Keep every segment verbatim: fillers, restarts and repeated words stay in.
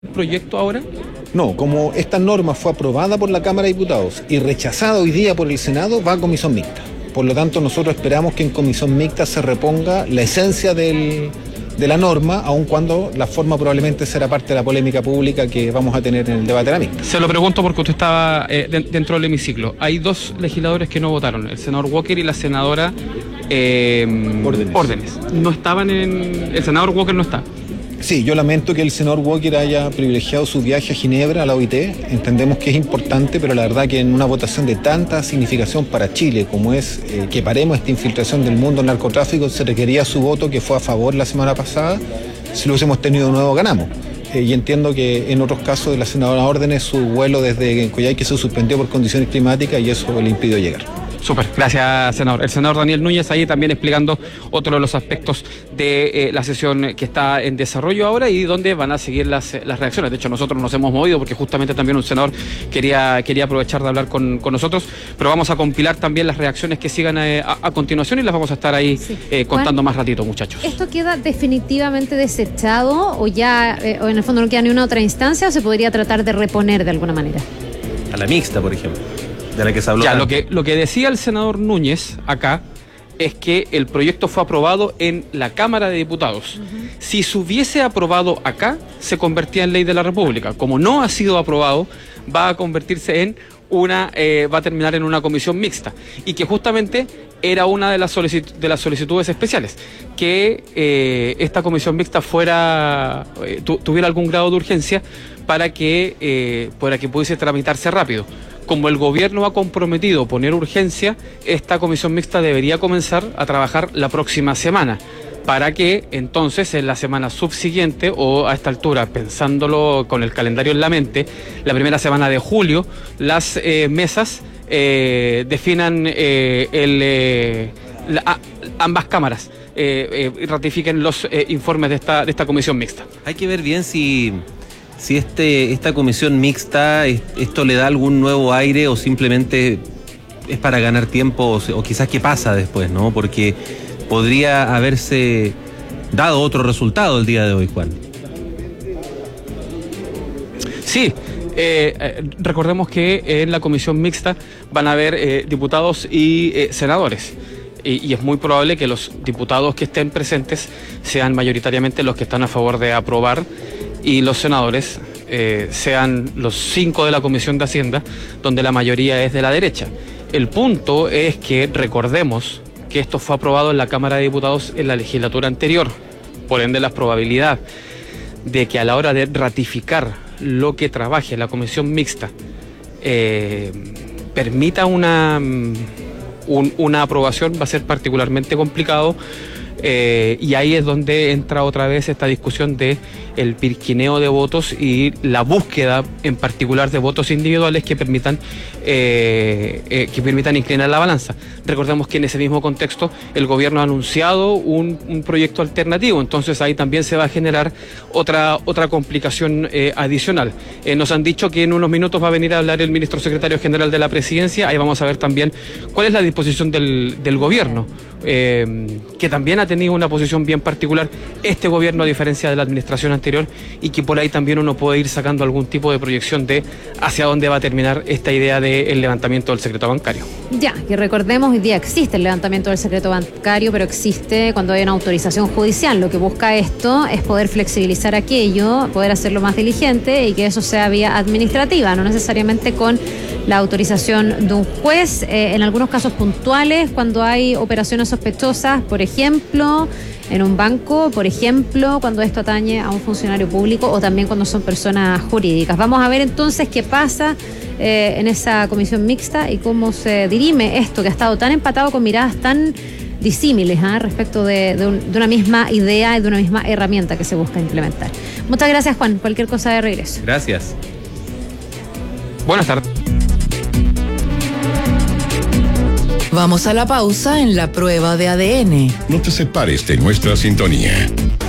proyecto ahora? No, como esta norma fue aprobada por la Cámara de Diputados y rechazada hoy día por el Senado, va a comisión mixta. Por lo tanto, nosotros esperamos que en comisión mixta se reponga la esencia del, de la norma, aun cuando la forma probablemente será parte de la polémica pública que vamos a tener en el debate de la mixta. Se lo pregunto porque usted estaba eh, de, dentro del hemiciclo. Hay dos legisladores que no votaron, el senador Walker y la senadora eh, Órdenes. Órdenes. No estaban en... El senador Walker no está. Sí, yo lamento que el senador Walker haya privilegiado su viaje a Ginebra, a la O I T. Entendemos que es importante, pero la verdad que en una votación de tanta significación para Chile como es eh, que paremos esta infiltración del mundo en narcotráfico, se requería su voto, que fue a favor la semana pasada. Si lo hubiésemos tenido de nuevo, ganamos. Eh, y entiendo que en otros casos de la senadora Órdenes, su vuelo desde Coyhaique se suspendió por condiciones climáticas y eso le impidió llegar. Súper, gracias, senador. El senador Daniel Núñez ahí también explicando otro de los aspectos de eh, la sesión que está en desarrollo ahora y donde van a seguir las, las reacciones. De hecho, nosotros nos hemos movido porque justamente también un senador quería, quería aprovechar de hablar con, con nosotros, pero vamos a compilar también las reacciones que sigan eh, a, a continuación y las vamos a estar ahí sí. eh, contando Juan, más ratito, muchachos. ¿Esto queda definitivamente desechado o ya, eh, o en el fondo no queda ni una otra instancia o se podría tratar de reponer de alguna manera? A la mixta, por ejemplo. De la que se habló. Ya, lo que, lo que decía el senador Núñez acá es que el proyecto fue aprobado en la Cámara de Diputados. Uh-huh. Si se hubiese aprobado acá, se convertía en ley de la República. Como no ha sido aprobado, va a convertirse en una, eh, va a terminar en una comisión mixta. Y que justamente era una de las, solicit- de las solicitudes especiales, que eh, esta comisión mixta fuera, eh, tu- tuviera algún grado de urgencia para que, eh, para que pudiese tramitarse rápido. Como el gobierno ha comprometido poner urgencia, esta comisión mixta debería comenzar a trabajar la próxima semana, para que entonces en la semana subsiguiente o a esta altura, pensándolo con el calendario en la mente, la primera semana de julio, las eh, mesas eh, definan eh, el, eh, la, a, ambas cámaras eh, eh, ratifiquen los eh, informes de esta, de esta comisión mixta. Hay que ver bien si... Si este, esta comisión mixta, esto le da algún nuevo aire o simplemente es para ganar tiempo o, o quizás qué pasa después, ¿no? Porque podría haberse dado otro resultado el día de hoy, Juan. Sí, eh, eh, recordemos que en la comisión mixta van a haber eh, diputados y eh, senadores. Y, y es muy probable que los diputados que estén presentes sean mayoritariamente los que están a favor de aprobar y los senadores eh, sean los cinco de la Comisión de Hacienda, donde la mayoría es de la derecha. El punto es que recordemos que esto fue aprobado en la Cámara de Diputados en la legislatura anterior, por ende la probabilidad de que a la hora de ratificar lo que trabaje la Comisión Mixta eh, permita una, un, una aprobación va a ser particularmente complicado. Eh, y ahí es donde entra otra vez esta discusión de el pirquineo de votos y la búsqueda en particular de votos individuales que permitan eh, eh, que permitan inclinar la balanza. Recordemos que en ese mismo contexto el gobierno ha anunciado un, un proyecto alternativo, entonces ahí también se va a generar otra, otra complicación eh, adicional. Eh, nos han dicho que en unos minutos va a venir a hablar el ministro secretario general de la presidencia, ahí vamos a ver también cuál es la disposición del, del gobierno, eh, que también ha tenido una posición bien particular este gobierno a diferencia de la administración anterior y que por ahí también uno puede ir sacando algún tipo de proyección de hacia dónde va a terminar esta idea del levantamiento del secreto bancario. Ya, que recordemos, hoy día existe el levantamiento del secreto bancario, pero existe cuando hay una autorización judicial. Lo que busca esto es poder flexibilizar aquello, poder hacerlo más diligente y que eso sea vía administrativa, no necesariamente con la autorización de un juez, eh, en algunos casos puntuales, cuando hay operaciones sospechosas, por ejemplo, en un banco, por ejemplo, cuando esto atañe a un funcionario público o también cuando son personas jurídicas. Vamos a ver entonces qué pasa eh, en esa comisión mixta y cómo se dirime esto que ha estado tan empatado con miradas tan disímiles ¿eh? respecto de, de, un, de una misma idea y de una misma herramienta que se busca implementar. Muchas gracias, Juan. Cualquier cosa de regreso. Gracias. Buenas tardes. Vamos a la pausa en la prueba de A D N. No te separes de nuestra sintonía.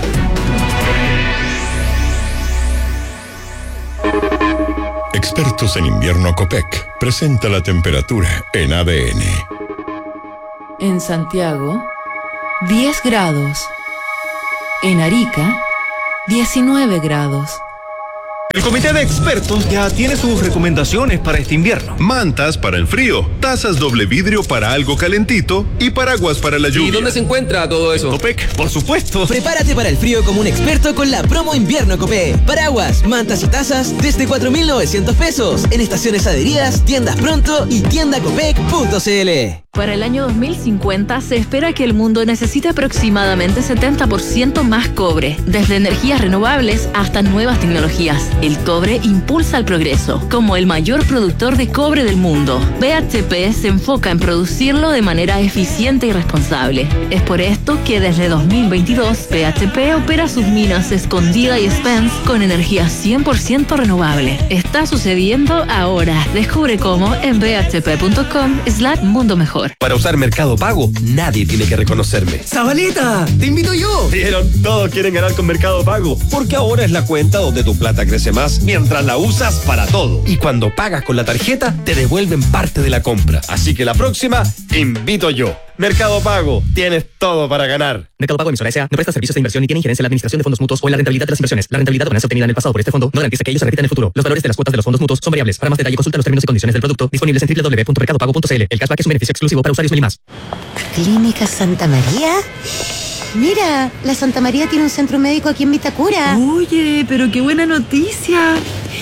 Expertos en invierno Copec presenta la temperatura en A D N. En Santiago, diez grados. En Arica, diecinueve grados. El comité de expertos ya tiene sus recomendaciones para este invierno. Mantas para el frío, tazas doble vidrio para algo calentito y paraguas para la lluvia. ¿Y dónde se encuentra todo eso? Copec, por supuesto. Prepárate para el frío como un experto con la promo invierno Copec. Paraguas, mantas y tazas desde cuatro mil novecientos pesos en estaciones adheridas, tiendas pronto y tienda copec punto cl. Para el año dos mil cincuenta se espera que el mundo necesite aproximadamente setenta por ciento más cobre, desde energías renovables hasta nuevas tecnologías. El cobre impulsa el progreso. Como el mayor productor de cobre del mundo, B H P se enfoca en producirlo de manera eficiente y responsable. Es por esto que desde dos mil veintidós B H P opera sus minas Escondida y Spence con energía cien por ciento renovable. Está sucediendo ahora. Descubre cómo en b h p punto com slash mundo mejor. Para usar Mercado Pago, nadie tiene que reconocerme. ¡Zabaleta! ¡Te invito yo! Vieron, todos quieren ganar con Mercado Pago, porque ahora es la cuenta donde tu plata crece más mientras la usas para todo. Y cuando pagas con la tarjeta, te devuelven parte de la compra. Así que la próxima, invito yo. Mercado Pago, tienes todo para ganar. Mercado Pago Emisora S A no presta servicios de inversión ni tiene injerencia en la administración de fondos mutuos o en la rentabilidad de las inversiones. La rentabilidad o ganancia obtenida en el pasado por este fondo no garantiza que ellos se repitan en el futuro. Los valores de las cuotas de los fondos mutuos son variables. Para más detalle consulta los términos y condiciones del producto disponibles en doble u doble u doble u punto mercado pago punto cl. El cashback es un beneficio exclusivo para usuarios Melimas. ¿Clínica Santa María? Mira, la Santa María tiene un centro médico aquí en Vitacura. Oye, pero qué buena noticia.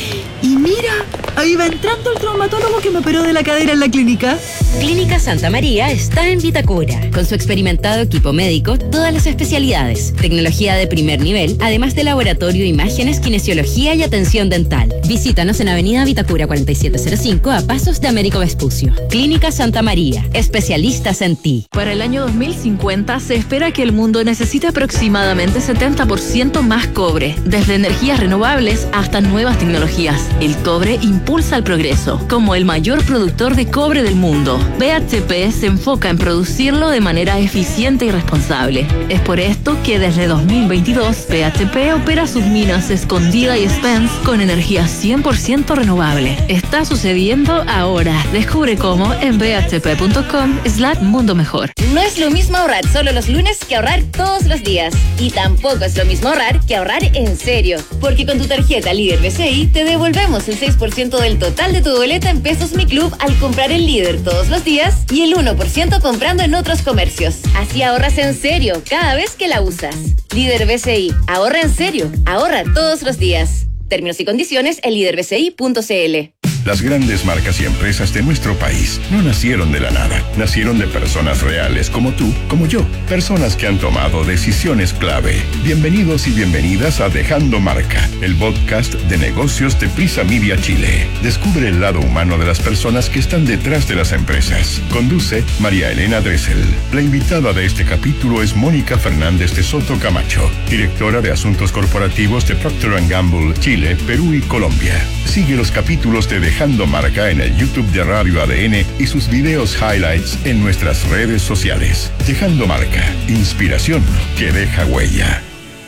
Y mira, ahí va entrando el traumatólogo que me operó de la cadera en la clínica. Clínica Santa María está en Vitacura. Con su experimentado equipo médico, todas las especialidades, tecnología de primer nivel, además de laboratorio, imágenes, kinesiología y atención dental. Visítanos en Avenida Vitacura cuarenta y siete cero cinco a pasos de Américo Vespucio. Clínica Santa María, especialistas en ti. Para el año dos mil cincuenta se espera que el mundo necesite aproximadamente setenta por ciento más cobre, desde energías renovables hasta nuevas tecnologías. El cobre impulsa el progreso. Como el mayor productor de cobre del mundo, B H P se enfoca en producirlo de manera eficiente y responsable. Es por esto que desde dos mil veintidós B H P opera sus minas Escondida y Spence con energía cien por ciento renovable. Está sucediendo ahora. Descubre cómo en b h p punto com slash mundo mejor. No es lo mismo ahorrar solo los lunes que ahorrar todos los días. Y tampoco es lo mismo ahorrar que ahorrar en serio. Porque con tu tarjeta Líder B C I te devolvemos el seis por ciento del total de tu boleta en Pesos Mi Club al comprar en Líder todos los días y el uno por ciento comprando en otros comercios. Así ahorras en serio cada vez que la usas. Líder B C I. Ahorra en serio. Ahorra todos los días. Términos y condiciones en líder b c i punto c l. Las grandes marcas y empresas de nuestro país no nacieron de la nada, nacieron de personas reales como tú, como yo, personas que han tomado decisiones clave. Bienvenidos y bienvenidas a Dejando Marca, el podcast de negocios de Prisa Media Chile. Descubre el lado humano de las personas que están detrás de las empresas. Conduce María Elena Dressel. La invitada de este capítulo es Mónica Fernández de Soto Camacho, directora de Asuntos Corporativos de Procter and Gamble, Chile, Perú y Colombia. Sigue los capítulos de Dejando Marca en el YouTube de Radio A D N y sus videos highlights en nuestras redes sociales. Dejando Marca, inspiración que deja huella.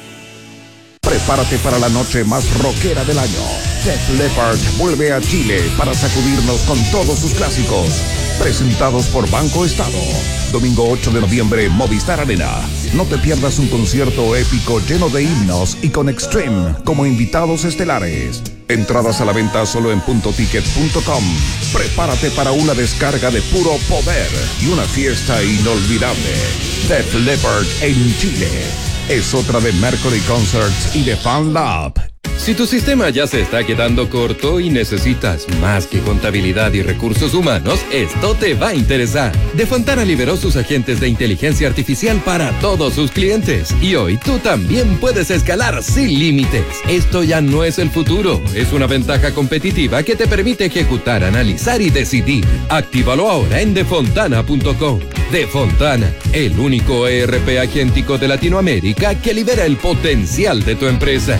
Prepárate para la noche más rockera del año. Def Leppard vuelve a Chile para sacudirnos con todos sus clásicos. Presentados por Banco Estado. Domingo ocho de noviembre, Movistar Arena. No te pierdas un concierto épico lleno de himnos y con Extreme como invitados estelares. Entradas a la venta solo en punto ticket punto com. Prepárate para una descarga de puro poder y una fiesta inolvidable. Def Leppard en Chile. Es otra de Mercury Concerts y de Fan Lab. Si tu sistema ya se está quedando corto y necesitas más que contabilidad y recursos humanos, esto te va a interesar. De Fontana liberó sus agentes de inteligencia artificial para todos sus clientes. Y hoy tú también puedes escalar sin límites. Esto ya no es el futuro, es una ventaja competitiva que te permite ejecutar, analizar y decidir. Actívalo ahora en defontana punto com. De Fontana, el único E R P agéntico de Latinoamérica que libera el potencial de tu empresa.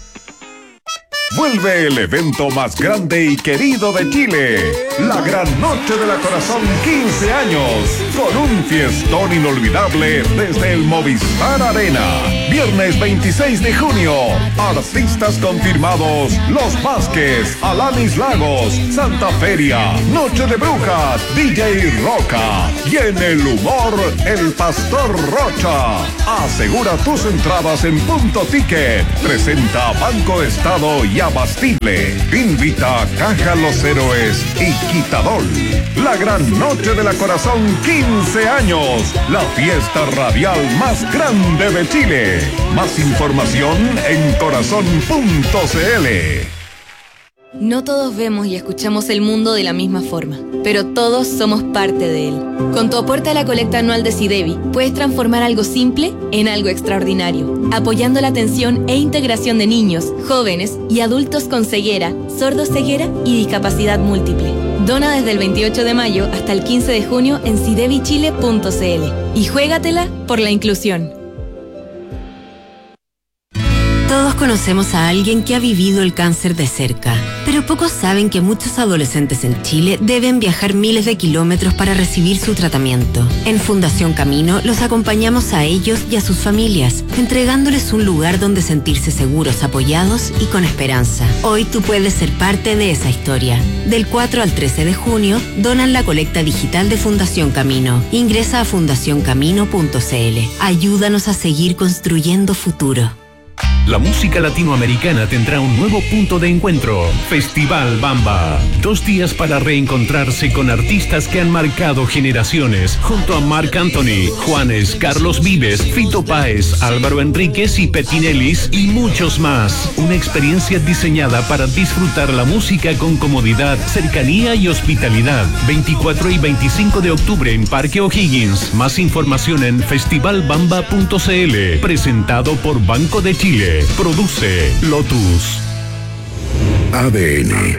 Vuelve el evento más grande y querido de Chile, la Gran Noche de la Corazón quince años, con un fiestón inolvidable desde el Movistar Arena. Viernes veintiséis de junio. Artistas confirmados: Los Vázquez, Alanis Lagos, Santa Feria, Noche de Brujas, D J Roca. Y en el humor, el Pastor Rocha. Asegura tus entradas en Punto Ticket. Presenta Banco Estado y Abastible. Invita Caja Los Héroes y Quitadol. La gran noche de la Corazón, quince años. La fiesta radial más grande de Chile. Más información en corazón punto c l. No todos vemos y escuchamos el mundo de la misma forma, pero todos somos parte de él. Con tu aporte a la colecta anual de SIDEBI, puedes transformar algo simple en algo extraordinario, apoyando la atención e integración de niños, jóvenes y adultos con ceguera, sordoceguera y discapacidad múltiple. Dona desde el veintiocho de mayo hasta el quince de junio en sidebi chile punto c l y juégatela por la inclusión. Todos conocemos a alguien que ha vivido el cáncer de cerca, pero pocos saben que muchos adolescentes en Chile deben viajar miles de kilómetros para recibir su tratamiento. En Fundación Camino los acompañamos a ellos y a sus familias, entregándoles un lugar donde sentirse seguros, apoyados y con esperanza. Hoy tú puedes ser parte de esa historia. Del cuatro al trece de junio, donan la colecta digital de Fundación Camino. Ingresa a fundación camino punto c l. Ayúdanos a seguir construyendo futuro. La música latinoamericana tendrá un nuevo punto de encuentro. Festival Bamba. Dos días para reencontrarse con artistas que han marcado generaciones. Junto a Marc Anthony, Juanes, Carlos Vives, Fito Páez, Álvaro Enríquez y Petinelis y muchos más. Una experiencia diseñada para disfrutar la música con comodidad, cercanía y hospitalidad. veinticuatro y veinticinco de octubre en Parque O'Higgins. Más información en festival bamba punto c l. Presentado por Banco de Chile. Produce Lotus. A D N.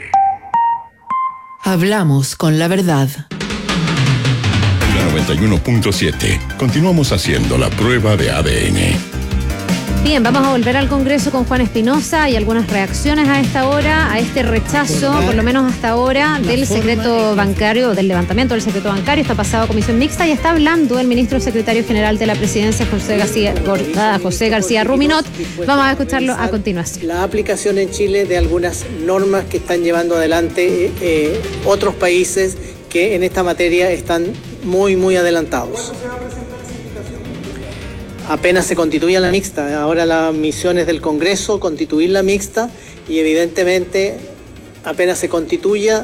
Hablamos con la verdad. En la noventa y uno punto siete. Continuamos haciendo la prueba de A D N. Bien, vamos a volver al Congreso con Juan Espinosa y algunas reacciones a esta hora, a este rechazo, por lo menos hasta ahora, del secreto bancario, del levantamiento del secreto bancario. Está pasado a comisión mixta y está hablando el ministro secretario general de la presidencia, José García, José García Ruminot. Vamos a escucharlo a continuación. La aplicación en Chile de algunas normas que están llevando adelante eh, otros países que en esta materia están muy, muy adelantados. Apenas se constituya la mixta, ahora la misión es del Congreso constituir la mixta y evidentemente apenas se constituya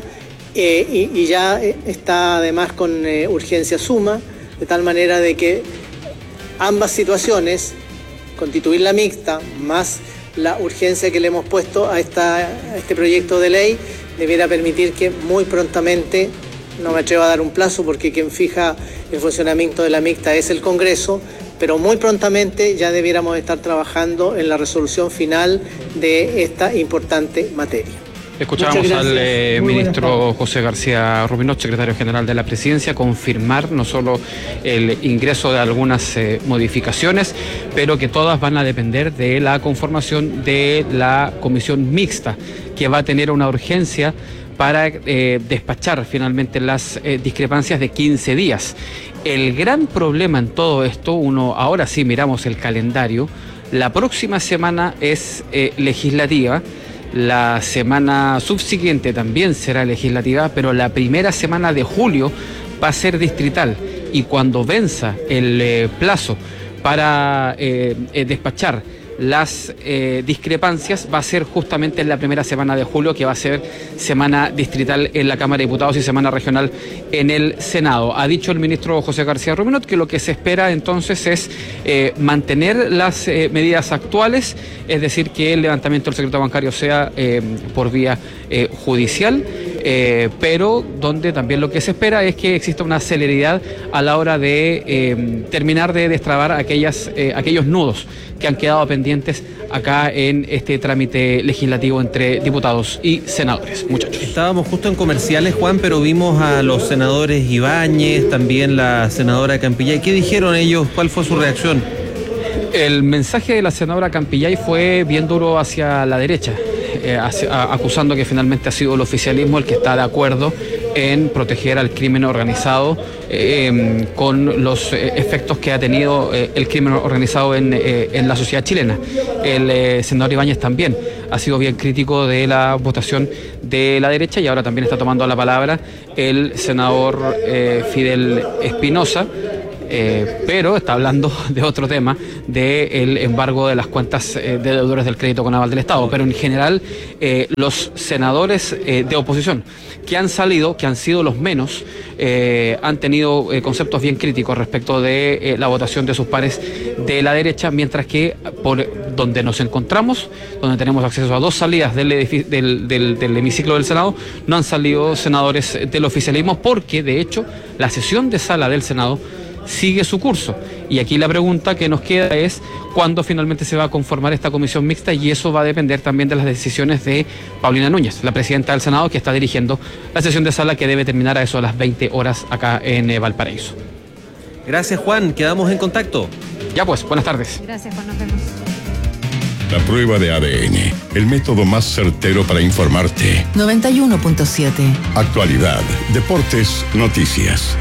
eh, y, y ya está además con eh, urgencia suma, de tal manera de que ambas situaciones, constituir la mixta más la urgencia que le hemos puesto a, esta, a este proyecto de ley, debiera permitir que muy prontamente, no me atrevo a dar un plazo porque quien fija el funcionamiento de la mixta es el Congreso, pero muy prontamente ya debiéramos estar trabajando en la resolución final de esta importante materia. Escuchábamos al eh, ministro José García Ruminot, secretario general de la presidencia, confirmar no solo el ingreso de algunas eh, modificaciones, pero que todas van a depender de la conformación de la comisión mixta, que va a tener una urgencia para eh, despachar finalmente las eh, discrepancias de quince días. El gran problema en todo esto, uno ahora sí miramos el calendario, la próxima semana es eh, legislativa, la semana subsiguiente también será legislativa, pero la primera semana de julio va a ser distrital y cuando venza el eh, plazo para eh, eh, despachar las eh, discrepancias va a ser justamente en la primera semana de julio, que va a ser semana distrital en la Cámara de Diputados y semana regional en el Senado. Ha dicho el ministro José García Ruminot que lo que se espera entonces es eh, mantener las eh, medidas actuales, es decir, que el levantamiento del secreto bancario sea eh, por vía eh, judicial, eh, pero donde también lo que se espera es que exista una celeridad a la hora de eh, terminar de destrabar aquellas, eh, aquellos nudos que han quedado pendientes acá en este trámite legislativo entre diputados y senadores. Muchachos. Estábamos justo en comerciales, Juan, pero vimos a los senadores Ibáñez, también la senadora Campillay. ¿Qué dijeron ellos? ¿Cuál fue su reacción? El mensaje de la senadora Campillay fue bien duro hacia la derecha, eh, hacia, a, acusando que finalmente ha sido el oficialismo el que está de acuerdo en proteger al crimen organizado eh, con los eh, efectos que ha tenido eh, el crimen organizado en, eh, en la sociedad chilena. El eh, senador Ibáñez también ha sido bien crítico de la votación de la derecha y ahora también está tomando la palabra el senador eh, Fidel Espinosa. Eh, pero está hablando de otro tema, del embargo de las cuentas eh, de deudores del crédito con aval del Estado. Pero en general, eh, los senadores eh, de oposición que han salido, que han sido los menos, eh, han tenido eh, conceptos bien críticos respecto de eh, la votación de sus pares de la derecha, mientras que por donde nos encontramos, donde tenemos acceso a dos salidas del, edificio, del, del, del hemiciclo del Senado, no han salido senadores del oficialismo, porque de hecho la sesión de sala del Senado sigue su curso. Y aquí la pregunta que nos queda es cuándo finalmente se va a conformar esta comisión mixta, y eso va a depender también de las decisiones de Paulina Núñez, la presidenta del Senado, que está dirigiendo la sesión de sala que debe terminar a eso a las veinte horas acá en eh, Valparaíso. Gracias, Juan, quedamos en contacto. Ya pues, buenas tardes. Gracias, Juan, nos vemos. La prueba de A D N, el método más certero para informarte. noventa y uno punto siete. Actualidad, deportes, noticias.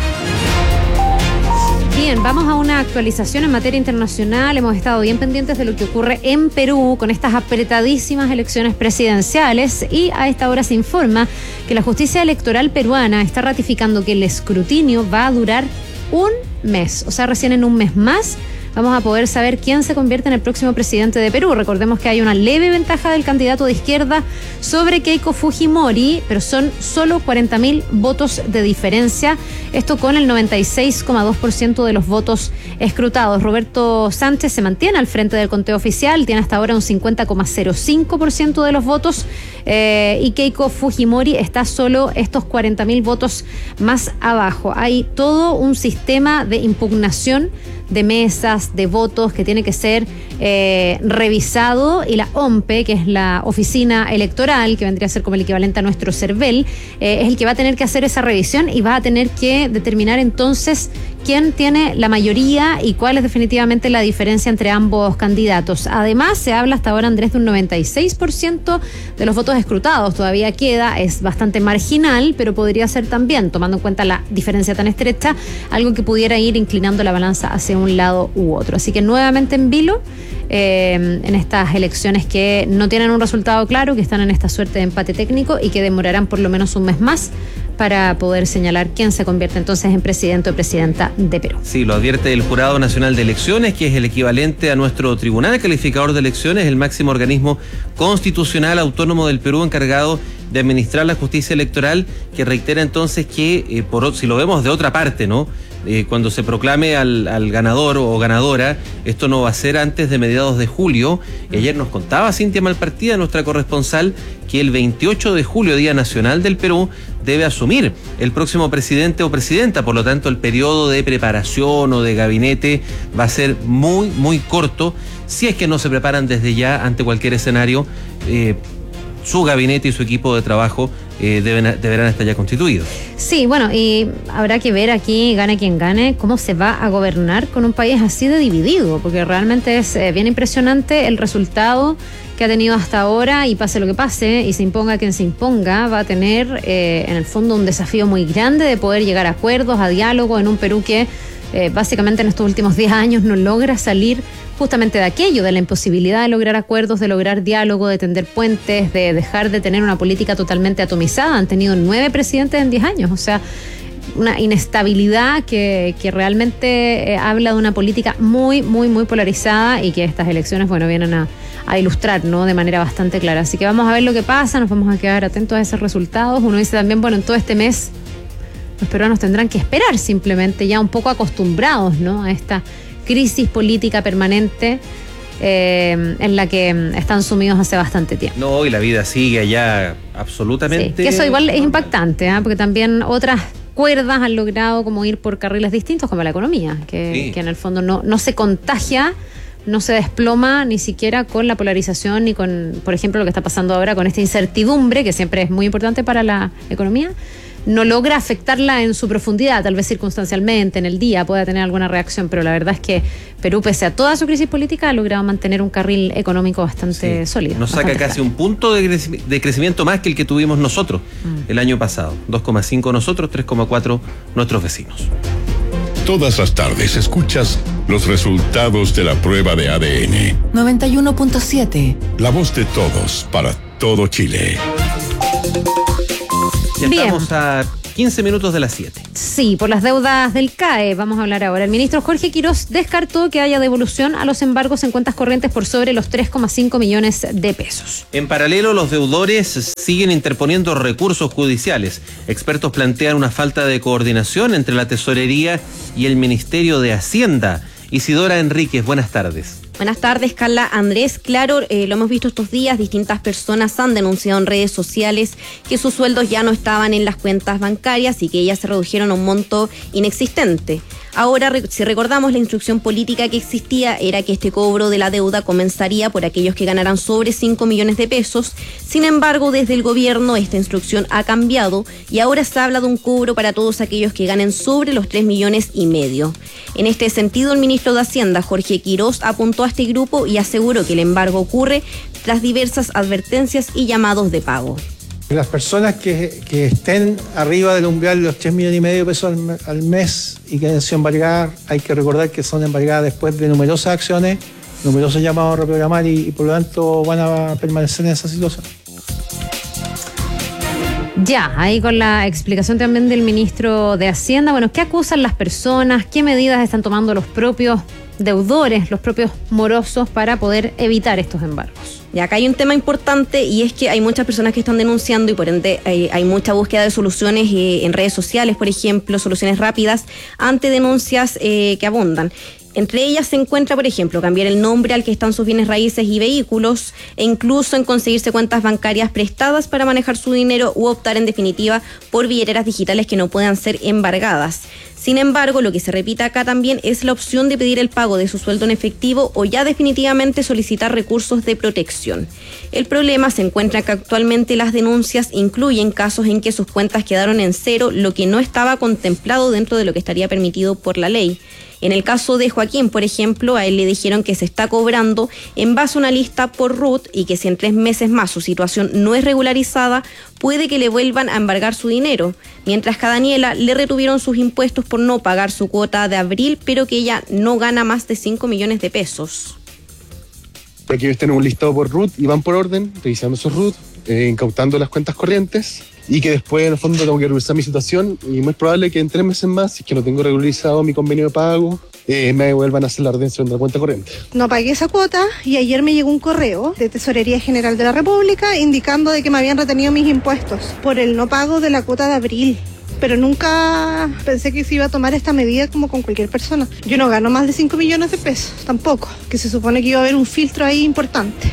Bien, vamos a una actualización en materia internacional. Hemos estado bien pendientes de lo que ocurre en Perú con estas apretadísimas elecciones presidenciales, y a esta hora se informa que la justicia electoral peruana está ratificando que el escrutinio va a durar un mes, o sea, recién en un mes más vamos a poder saber quién se convierte en el próximo presidente de Perú. Recordemos que hay una leve ventaja del candidato de izquierda sobre Keiko Fujimori, pero son solo cuarenta mil votos de diferencia, esto con el noventa y seis coma dos por ciento de los votos escrutados. Roberto Sánchez se mantiene al frente del conteo oficial, tiene hasta ahora un cincuenta coma cero cinco por ciento de los votos, eh, y Keiko Fujimori está solo estos cuarenta mil votos más abajo. Hay todo un sistema de impugnación de mesas, de votos, que tiene que ser eh, revisado, y la O M P E, que es la oficina electoral, que vendría a ser como el equivalente a nuestro CERVEL, eh, es el que va a tener que hacer esa revisión y va a tener que determinar entonces quién tiene la mayoría y cuál es definitivamente la diferencia entre ambos candidatos. Además, se habla hasta ahora, Andrés, de un noventa y seis por ciento de los votos escrutados. Todavía queda, es bastante marginal, pero podría ser también, tomando en cuenta la diferencia tan estrecha, algo que pudiera ir inclinando la balanza hacia un lado u otro. Así que nuevamente en vilo eh, en estas elecciones que no tienen un resultado claro, que están en esta suerte de empate técnico y que demorarán por lo menos un mes más para poder señalar quién se convierte entonces en presidente o presidenta de Perú. Sí, lo advierte el Jurado Nacional de Elecciones, que es el equivalente a nuestro Tribunal Calificador de Elecciones, el máximo organismo constitucional autónomo del Perú encargado de administrar la justicia electoral, que reitera entonces que, eh, por, si lo vemos de otra parte, ¿no? Eh, cuando se proclame al, al ganador o ganadora, esto no va a ser antes de mediados de julio. Y ayer nos contaba Cintia Malpartida, nuestra corresponsal, que el veintiocho de julio, Día Nacional del Perú, debe asumir el próximo presidente o presidenta. Por lo tanto, el periodo de preparación o de gabinete va a ser muy, muy corto, si es que no se preparan desde ya ante cualquier escenario. Eh, su gabinete y su equipo de trabajo eh, deben, deberán estar ya constituidos. Sí, bueno, y habrá que ver aquí, gane quien gane, cómo se va a gobernar con un país así de dividido, porque realmente es eh, bien impresionante el resultado que ha tenido hasta ahora, y pase lo que pase, y se imponga quien se imponga, va a tener eh, en el fondo un desafío muy grande de poder llegar a acuerdos, a diálogo, en un Perú que eh, básicamente en estos últimos diez años no logra salir justamente de aquello, de la imposibilidad de lograr acuerdos, de lograr diálogo, de tender puentes, de dejar de tener una política totalmente atomizada. Han tenido nueve presidentes en diez años, o sea, una inestabilidad que, que realmente eh, habla de una política muy, muy, muy polarizada, y que estas elecciones, bueno, vienen a, a ilustrar, ¿no?, de manera bastante clara. Así que vamos a ver lo que pasa, nos vamos a quedar atentos a esos resultados. Uno dice también, bueno, en todo este mes los peruanos tendrán que esperar, simplemente ya un poco acostumbrados, ¿no?, a esta crisis política permanente eh, en la que están sumidos hace bastante tiempo. No, y la vida sigue allá absolutamente. Sí, que eso igual es impactante, ¿eh? Porque también otras cuerdas han logrado como ir por carriles distintos, como la economía, que, sí. que en el fondo no, no se contagia, no se desploma ni siquiera con la polarización, ni con, por ejemplo, lo que está pasando ahora con esta incertidumbre, que siempre es muy importante para la economía. no logra afectarla en su profundidad, tal vez circunstancialmente, en el día pueda tener alguna reacción, pero la verdad es que Perú, pese a toda su crisis política, ha logrado mantener un carril económico bastante sí. sólido. Nos saca casi claro. un punto de, creci- de crecimiento más que el que tuvimos nosotros mm. el año pasado. dos coma cinco nosotros, tres coma cuatro nuestros vecinos. Todas las tardes escuchas los resultados de la prueba de A D N. noventa y uno punto siete. La voz de todos para todo Chile. Ya Bien. Estamos a quince minutos de las siete. Sí, por las deudas del C A E vamos a hablar ahora. El ministro Jorge Quirós descartó que haya devolución a los embargos en cuentas corrientes por sobre los tres coma cinco millones de pesos. En paralelo, los deudores siguen interponiendo recursos judiciales. Expertos plantean una falta de coordinación entre la Tesorería y el Ministerio de Hacienda. Isidora Enríquez, buenas tardes. Buenas tardes, Carla. Andrés, claro, eh, lo hemos visto estos días, distintas personas han denunciado en redes sociales que sus sueldos ya no estaban en las cuentas bancarias y que ellas se redujeron a un monto inexistente. Ahora, si recordamos, la instrucción política que existía era que este cobro de la deuda comenzaría por aquellos que ganaran sobre cinco millones de pesos. Sin embargo, desde el gobierno esta instrucción ha cambiado y ahora se habla de un cobro para todos aquellos que ganen sobre los tres millones y medio. En este sentido, el ministro de Hacienda, Jorge Quirós, apuntó a este grupo y aseguró que el embargo ocurre tras diversas advertencias y llamados de pago. Las personas que, que estén arriba del umbral de los tres millones y medio de pesos al, al mes y que hayan sido embargadas, hay que recordar que son embargadas después de numerosas acciones, numerosos llamados a reprogramar y, y por lo tanto van a permanecer en esa situación. Ya, ahí con la explicación también del ministro de Hacienda. Bueno, ¿qué acusan las personas? ¿Qué medidas están tomando los propios deudores, los propios morosos para poder evitar estos embargos? Y acá hay un tema importante y es que hay muchas personas que están denunciando y por ende hay, hay mucha búsqueda de soluciones eh, en redes sociales, por ejemplo, soluciones rápidas ante denuncias eh, que abundan. Entre ellas se encuentra, por ejemplo, cambiar el nombre al que están sus bienes raíces y vehículos e incluso en conseguirse cuentas bancarias prestadas para manejar su dinero u optar en definitiva por billeteras digitales que no puedan ser embargadas. Sin embargo, lo que se repite acá también es la opción de pedir el pago de su sueldo en efectivo o ya definitivamente solicitar recursos de protección. El problema se encuentra que actualmente las denuncias incluyen casos en que sus cuentas quedaron en cero, lo que no estaba contemplado dentro de lo que estaría permitido por la ley. En el caso de Joaquín, por ejemplo, a él le dijeron que se está cobrando en base a una lista por R U T y que si en tres meses más su situación no es regularizada, puede que le vuelvan a embargar su dinero. Mientras que a Daniela le retuvieron sus impuestos por no pagar su cuota de abril, pero que ella no gana más de cinco millones de pesos. Aquí ellos tienen un listado por R U T y van por orden, revisando esos R U T, eh, incautando las cuentas corrientes. Y que después, en el fondo, tengo que revisar mi situación y muy probable que en tres meses más, si es que no tengo regularizado mi convenio de pago, eh, me vuelvan a hacer la retención de la cuenta corriente. No pagué esa cuota y ayer me llegó un correo de Tesorería General de la República indicando de que me habían retenido mis impuestos por el no pago de la cuota de abril. Pero nunca pensé que se iba a tomar esta medida como con cualquier persona. Yo no gano más de cinco millones de pesos, tampoco, que se supone que iba a haber un filtro ahí importante.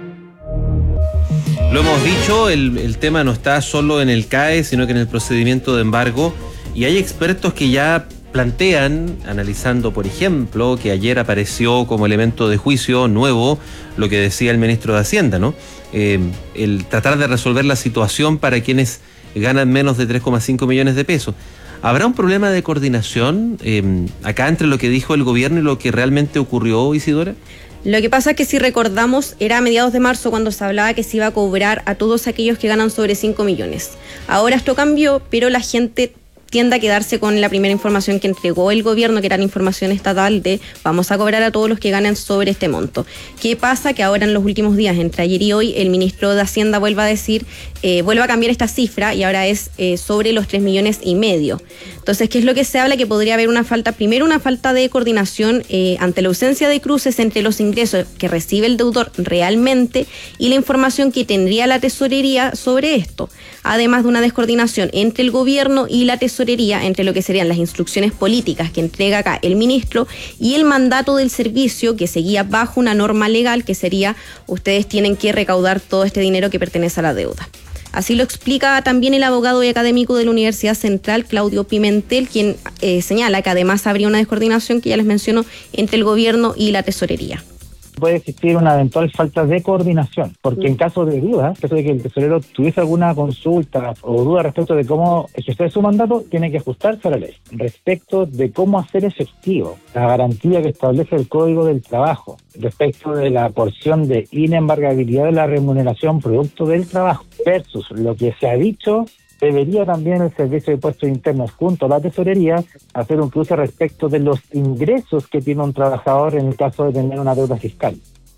Lo hemos dicho, el, el tema no está solo en el C A E, sino que en el procedimiento de embargo. Y hay expertos que ya plantean, analizando, por ejemplo, que ayer apareció como elemento de juicio nuevo lo que decía el ministro de Hacienda, ¿no? Eh, el tratar de resolver la situación para quienes ganan menos de tres coma cinco millones de pesos. ¿Habrá un problema de coordinación eh, acá entre lo que dijo el gobierno y lo que realmente ocurrió, Isidora? Lo que pasa es que si recordamos, era a mediados de marzo cuando se hablaba que se iba a cobrar a todos aquellos que ganan sobre cinco millones. Ahora esto cambió, pero la gente tiende a quedarse con la primera información que entregó el gobierno, que era la información estatal de vamos a cobrar a todos los que ganen sobre este monto. ¿Qué pasa? Que ahora en los últimos días, entre ayer y hoy, el ministro de Hacienda vuelve a decir, eh, vuelve a cambiar esta cifra y ahora es eh, sobre los tres millones y medio. Entonces, ¿qué es lo que se habla? Que podría haber una falta, primero una falta de coordinación eh, ante la ausencia de cruces entre los ingresos que recibe el deudor realmente y la información que tendría la tesorería sobre esto. Además de una descoordinación entre el gobierno y la tesorería, entre lo que serían las instrucciones políticas que entrega acá el ministro y el mandato del servicio que seguía bajo una norma legal que sería ustedes tienen que recaudar todo este dinero que pertenece a la deuda. Así lo explica también el abogado y académico de la Universidad Central, Claudio Pimentel, quien eh, señala que además habría una descoordinación que ya les menciono entre el gobierno y la tesorería. puede existir una eventual falta de coordinación, porque en caso de duda, en caso de que el tesorero tuviese alguna consulta o duda respecto de cómo ejercer su mandato, tiene que ajustarse a la ley. Respecto de cómo hacer efectivo la garantía que establece el Código del Trabajo, respecto de la porción de inembargabilidad de la remuneración producto del trabajo, versus lo que se ha dicho, debería también el Servicio de Impuestos Internos junto a la Tesorería hacer un cruce respecto de los ingresos que tiene un trabajador en el caso de tener una deuda fiscal.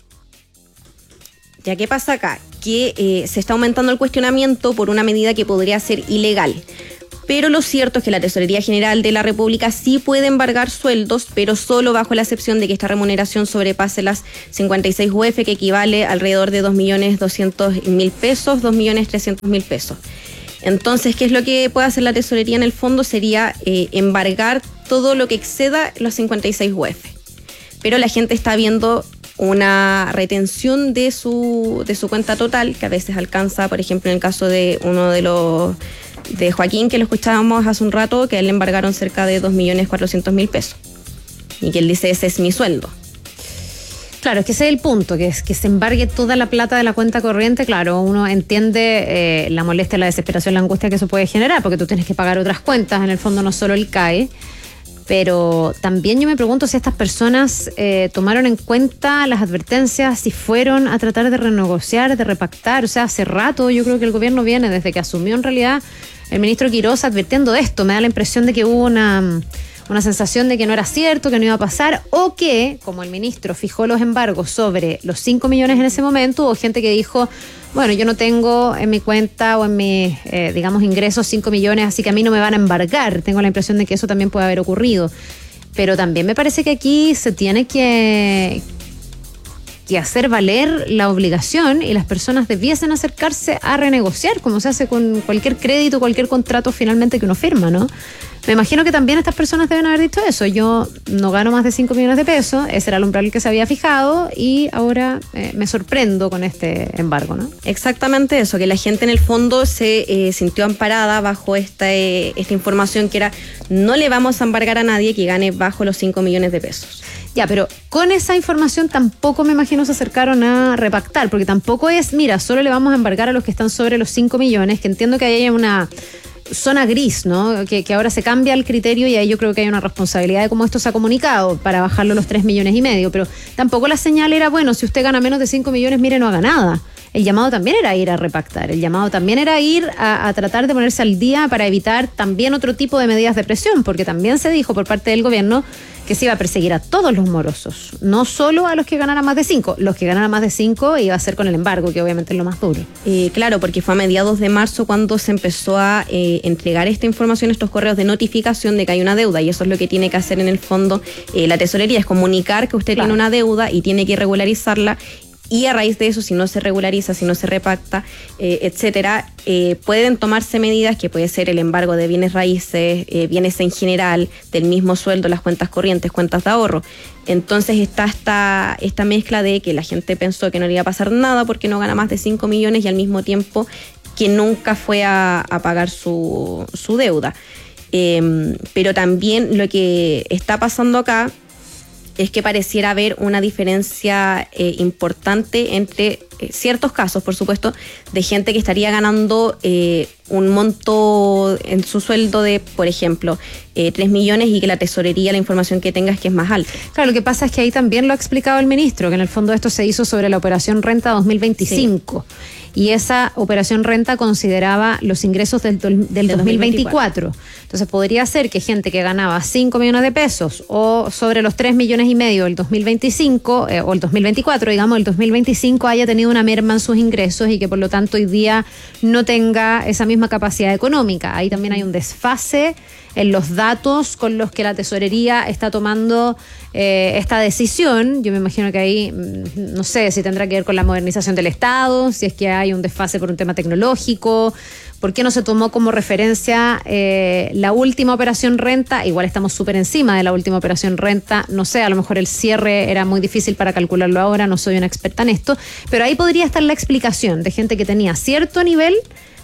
Ya, ¿qué pasa acá? Que eh, se está aumentando el cuestionamiento por una medida que podría ser ilegal. Pero lo cierto es que la Tesorería General de la República sí puede embargar sueldos, pero solo bajo la excepción de que esta remuneración sobrepase las cincuenta y seis U F, que equivale alrededor de dos millones doscientos mil pesos, dos millones trescientos mil pesos. Entonces, ¿qué es lo que puede hacer la Tesorería en el fondo? Sería eh, embargar todo lo que exceda los cincuenta y seis U F. Pero la gente está viendo una retención de su, de su cuenta total, que a veces alcanza, por ejemplo, en el caso de uno de los de Joaquín, que lo escuchábamos hace un rato, que a él le embargaron cerca de dos millones cuatrocientos mil pesos. Y que él dice, ese es mi sueldo. Claro, es que ese es el punto, que es que se embargue toda la plata de la cuenta corriente. Claro, uno entiende eh, la molestia, la desesperación, la angustia que eso puede generar, porque tú tienes que pagar otras cuentas, en el fondo no solo el C A E. Pero también yo me pregunto si estas personas eh, tomaron en cuenta las advertencias, si fueron a tratar de renegociar, de repactar. O sea, hace rato yo creo que el gobierno viene, desde que asumió en realidad el ministro Quiroz, advirtiendo de esto. Me da la impresión de que hubo una... una sensación de que no era cierto, que no iba a pasar, o que, como el ministro fijó los embargos sobre los cinco millones en ese momento, hubo gente que dijo, bueno, yo no tengo en mi cuenta o en mis, eh, digamos, ingresos cinco millones, así que a mí no me van a embargar. Tengo la impresión de que eso también puede haber ocurrido. Pero también me parece que aquí se tiene que, que hacer valer la obligación, y las personas debiesen acercarse a renegociar, como se hace con cualquier crédito, cualquier contrato finalmente que uno firma, ¿no? Me imagino que también estas personas deben haber dicho eso. Yo no gano más de cinco millones de pesos, ese era el umbral que se había fijado, y ahora eh, me sorprendo con este embargo, ¿no? Exactamente eso, que la gente en el fondo se eh, sintió amparada bajo esta, eh, esta información que era, no le vamos a embargar a nadie que gane bajo los cinco millones de pesos. Ya, pero con esa información tampoco me imagino se acercaron a repactar, porque tampoco es, mira, solo le vamos a embargar a los que están sobre los cinco millones, que entiendo que ahí hay una zona gris, ¿no? Que, que ahora se cambia el criterio, y ahí yo creo que hay una responsabilidad de cómo esto se ha comunicado para bajarlo a los tres millones y medio, pero tampoco la señal era, bueno, si usted gana menos de cinco millones, mire, no haga nada. El llamado también era ir a repactar, el llamado también era ir a, a tratar de ponerse al día para evitar también otro tipo de medidas de presión, porque también se dijo por parte del gobierno que se iba a perseguir a todos los morosos, no solo a los que ganaran más de cinco. Los que ganaran más de cinco iba a ser con el embargo, que obviamente es lo más duro. Eh, claro, porque fue a mediados de marzo cuando se empezó a eh, entregar esta información, estos correos de notificación de que hay una deuda, y eso es lo que tiene que hacer en el fondo eh, la Tesorería, es comunicar que usted claro. tiene una deuda y tiene que regularizarla. Y a raíz de eso, si no se regulariza, si no se repacta, eh, etcétera, eh, pueden tomarse medidas que puede ser el embargo de bienes raíces, eh, bienes en general, del mismo sueldo, las cuentas corrientes, cuentas de ahorro. Entonces está esta, esta mezcla de que la gente pensó que no le iba a pasar nada porque no gana más de cinco millones, y al mismo tiempo que nunca fue a, a pagar su, su deuda. Eh, pero también lo que está pasando acá es que pareciera haber una diferencia eh, importante entre eh, ciertos casos, por supuesto, de gente que estaría ganando eh, un monto en su sueldo de, por ejemplo, eh, tres millones, y que la Tesorería, la información que tenga es que es más alta. Claro, lo que pasa es que ahí también lo ha explicado el ministro, que en el fondo esto se hizo sobre la operación Renta dos mil veinticinco. Sí. Y esa operación Renta consideraba los ingresos del, del dos mil veinticuatro. Entonces podría ser que gente que ganaba cinco millones de pesos o sobre los tres millones y medio del dos mil veinticinco, eh, o el dos mil veinticuatro, digamos, el dos mil veinticinco haya tenido una merma en sus ingresos, y que por lo tanto hoy día no tenga esa misma capacidad económica. Ahí también hay un desfase en los datos con los que la Tesorería está tomando eh, esta decisión. Yo me imagino que ahí, no sé si tendrá que ver con la modernización del Estado, si es que hay un desfase por un tema tecnológico. ¿Por qué no se tomó como referencia eh, la última operación Renta? Igual estamos súper encima de la última operación Renta. No sé, a lo mejor el cierre era muy difícil para calcularlo ahora, no soy una experta en esto, pero ahí podría estar la explicación de gente que tenía cierto nivel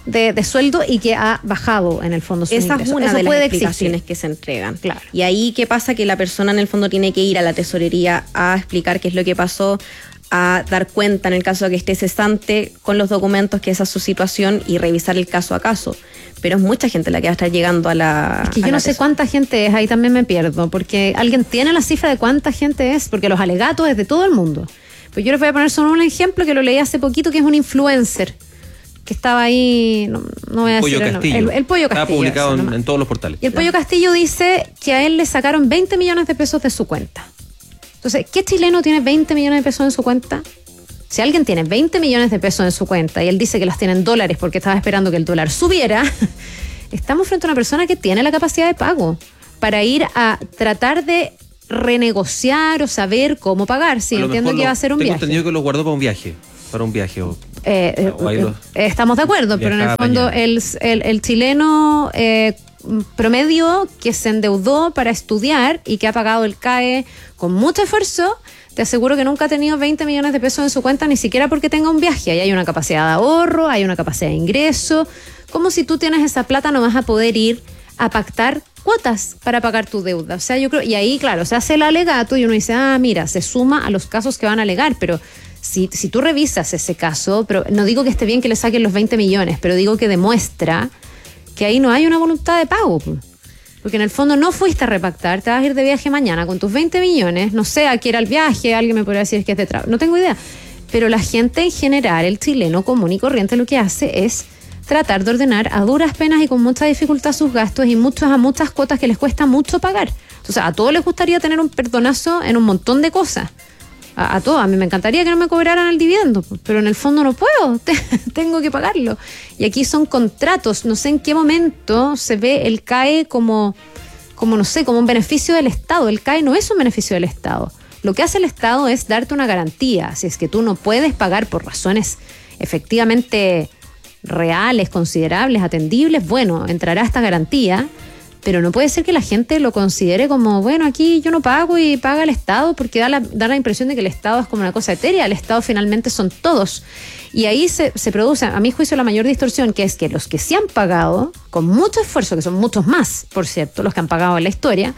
de, de sueldo y que ha bajado en el fondo su Esa ingreso. es una Eso de las puede explicaciones existir. que se entregan. Claro. Y ahí, ¿qué pasa? Que la persona en el fondo tiene que ir a la tesorería a explicar qué es lo que pasó, a dar cuenta en el caso de que esté cesante con los documentos, que esa es su situación, y revisar el caso a caso. Pero es mucha gente la que va a estar llegando a la... Es que yo a la no sé tesorería. cuánta gente es, ahí también me pierdo, porque alguien tiene la cifra de cuánta gente es, porque los alegatos es de todo el mundo. Pues yo les voy a poner solo un ejemplo que lo leí hace poquito, que es un influencer que estaba ahí, no, no voy a Pollo decir el nombre. Castillo. El, el Pollo Estaba Castillo. publicado eso en, nomás. en todos los portales. Y el Pollo Castillo dice que a él le sacaron veinte millones de pesos de su cuenta. Entonces, ¿qué chileno tiene veinte millones de pesos en su cuenta? Si alguien tiene veinte millones de pesos en su cuenta y él dice que las tiene en dólares porque estaba esperando que el dólar subiera, estamos frente a una persona que tiene la capacidad de pago para ir a tratar de renegociar o saber cómo pagar. Sí, A lo entiendo mejor que lo- va a ser un tengo viaje. entendido que lo guardó para un viaje. Para un viaje. O, Eh, eh, o ahí eh, lo- eh, estamos de acuerdo, pero en el Viajaba fondo mañana. el, el, el chileno eh, promedio que se endeudó para estudiar y que ha pagado el C A E con mucho esfuerzo, te aseguro que nunca ha tenido veinte millones de pesos en su cuenta, ni siquiera porque tenga un viaje. Ahí hay una capacidad de ahorro, hay una capacidad de ingreso. Como si tú tienes esa plata no vas a poder ir a pactar cuotas para pagar tu deuda. O sea, yo creo, y ahí, claro, se hace el alegato y uno dice, ah, mira, se suma a los casos que van a alegar, pero si, si tú revisas ese caso, pero no digo que esté bien que le saquen los veinte millones, pero digo que demuestra que ahí no hay una voluntad de pago. Porque en el fondo no fuiste a repactar, te vas a ir de viaje mañana con tus veinte millones, no sé a qué era el viaje, alguien me podría decir que es de trabajo, no tengo idea. Pero la gente en general, el chileno común y corriente, lo que hace es tratar de ordenar a duras penas y con mucha dificultad sus gastos y muchos a muchas cuotas que les cuesta mucho pagar. Entonces, a todos les gustaría tener un perdonazo en un montón de cosas. A, a todos, a mí me encantaría que no me cobraran el dividendo, pero en el fondo no puedo, tengo que pagarlo. Y aquí son contratos, no sé en qué momento se ve el C A E como, como, no sé, como un beneficio del Estado. El C A E no es un beneficio del Estado. Lo que hace el Estado es darte una garantía. Si es que tú no puedes pagar por razones efectivamente reales, considerables, atendibles, bueno, entrará esta garantía, pero no puede ser que la gente lo considere como, bueno, aquí yo no pago y paga el Estado, porque da la, da la impresión de que el Estado es como una cosa etérea. El Estado finalmente son todos. Y ahí se, se produce, a mi juicio, la mayor distorsión, que es que los que sí han pagado, con mucho esfuerzo, que son muchos más, por cierto, los que han pagado en la historia,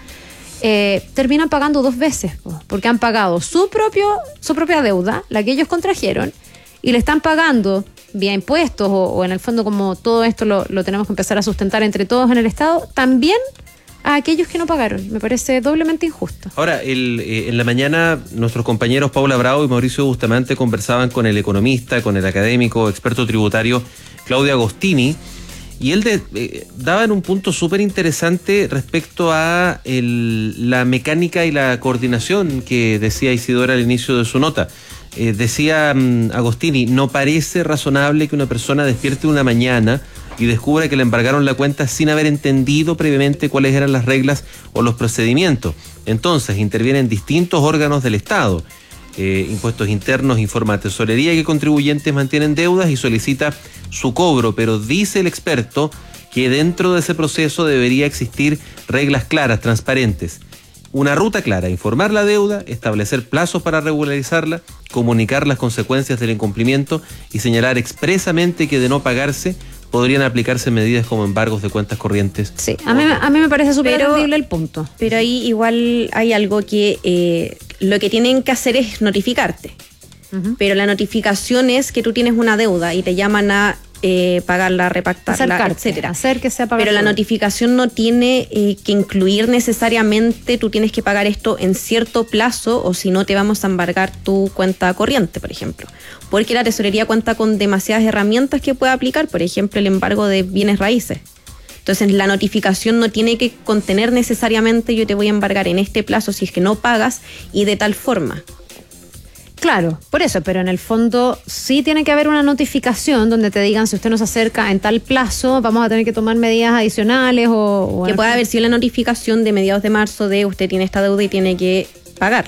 eh, terminan pagando dos veces, porque han pagado su, propio, su propia deuda, la que ellos contrajeron, y le están pagando vía impuestos o, o en el fondo, como todo esto lo, lo tenemos que empezar a sustentar entre todos en el Estado, también a aquellos que no pagaron. Me parece doblemente injusto. Ahora, el, eh, en la mañana nuestros compañeros Paula Bravo y Mauricio Bustamante conversaban con el economista, con el académico, experto tributario Claudio Agostini, y él de, eh, daba en un punto súper interesante respecto a el, la mecánica y la coordinación que decía Isidora al inicio de su nota. Eh, decía um, Agostini, no parece razonable que una persona despierte una mañana y descubra que le embargaron la cuenta sin haber entendido previamente cuáles eran las reglas o los procedimientos. Entonces, intervienen distintos órganos del Estado. Eh, impuestos internos, informa a tesorería que contribuyentes mantienen deudas y solicita su cobro, pero dice el experto que dentro de ese proceso debería existir reglas claras, transparentes. Una ruta clara, informar la deuda, establecer plazos para regularizarla, comunicar las consecuencias del incumplimiento y señalar expresamente que de no pagarse podrían aplicarse medidas como embargos de cuentas corrientes. Sí, a mí, a mí me parece súper entendible el punto. Pero ahí igual hay algo que eh, lo que tienen que hacer es notificarte. Uh-huh. Pero la notificación es que tú tienes una deuda y te llaman a eh, pagarla, repactarla, Acercarte, etcétera. Hacer que sea pagar. Pero la notificación no tiene eh, que incluir necesariamente tú tienes que pagar esto en cierto plazo o si no te vamos a embargar tu cuenta corriente, por ejemplo. Porque la tesorería cuenta con demasiadas herramientas que puede aplicar, por ejemplo, el embargo de bienes raíces. Entonces, la notificación no tiene que contener necesariamente yo te voy a embargar en este plazo si es que no pagas y de tal forma. Claro, por eso, pero en el fondo sí tiene que haber una notificación donde te digan si usted nos acerca en tal plazo, vamos a tener que tomar medidas adicionales o... o que pueda haber sido la notificación de mediados de marzo de usted tiene esta deuda y tiene que pagarla.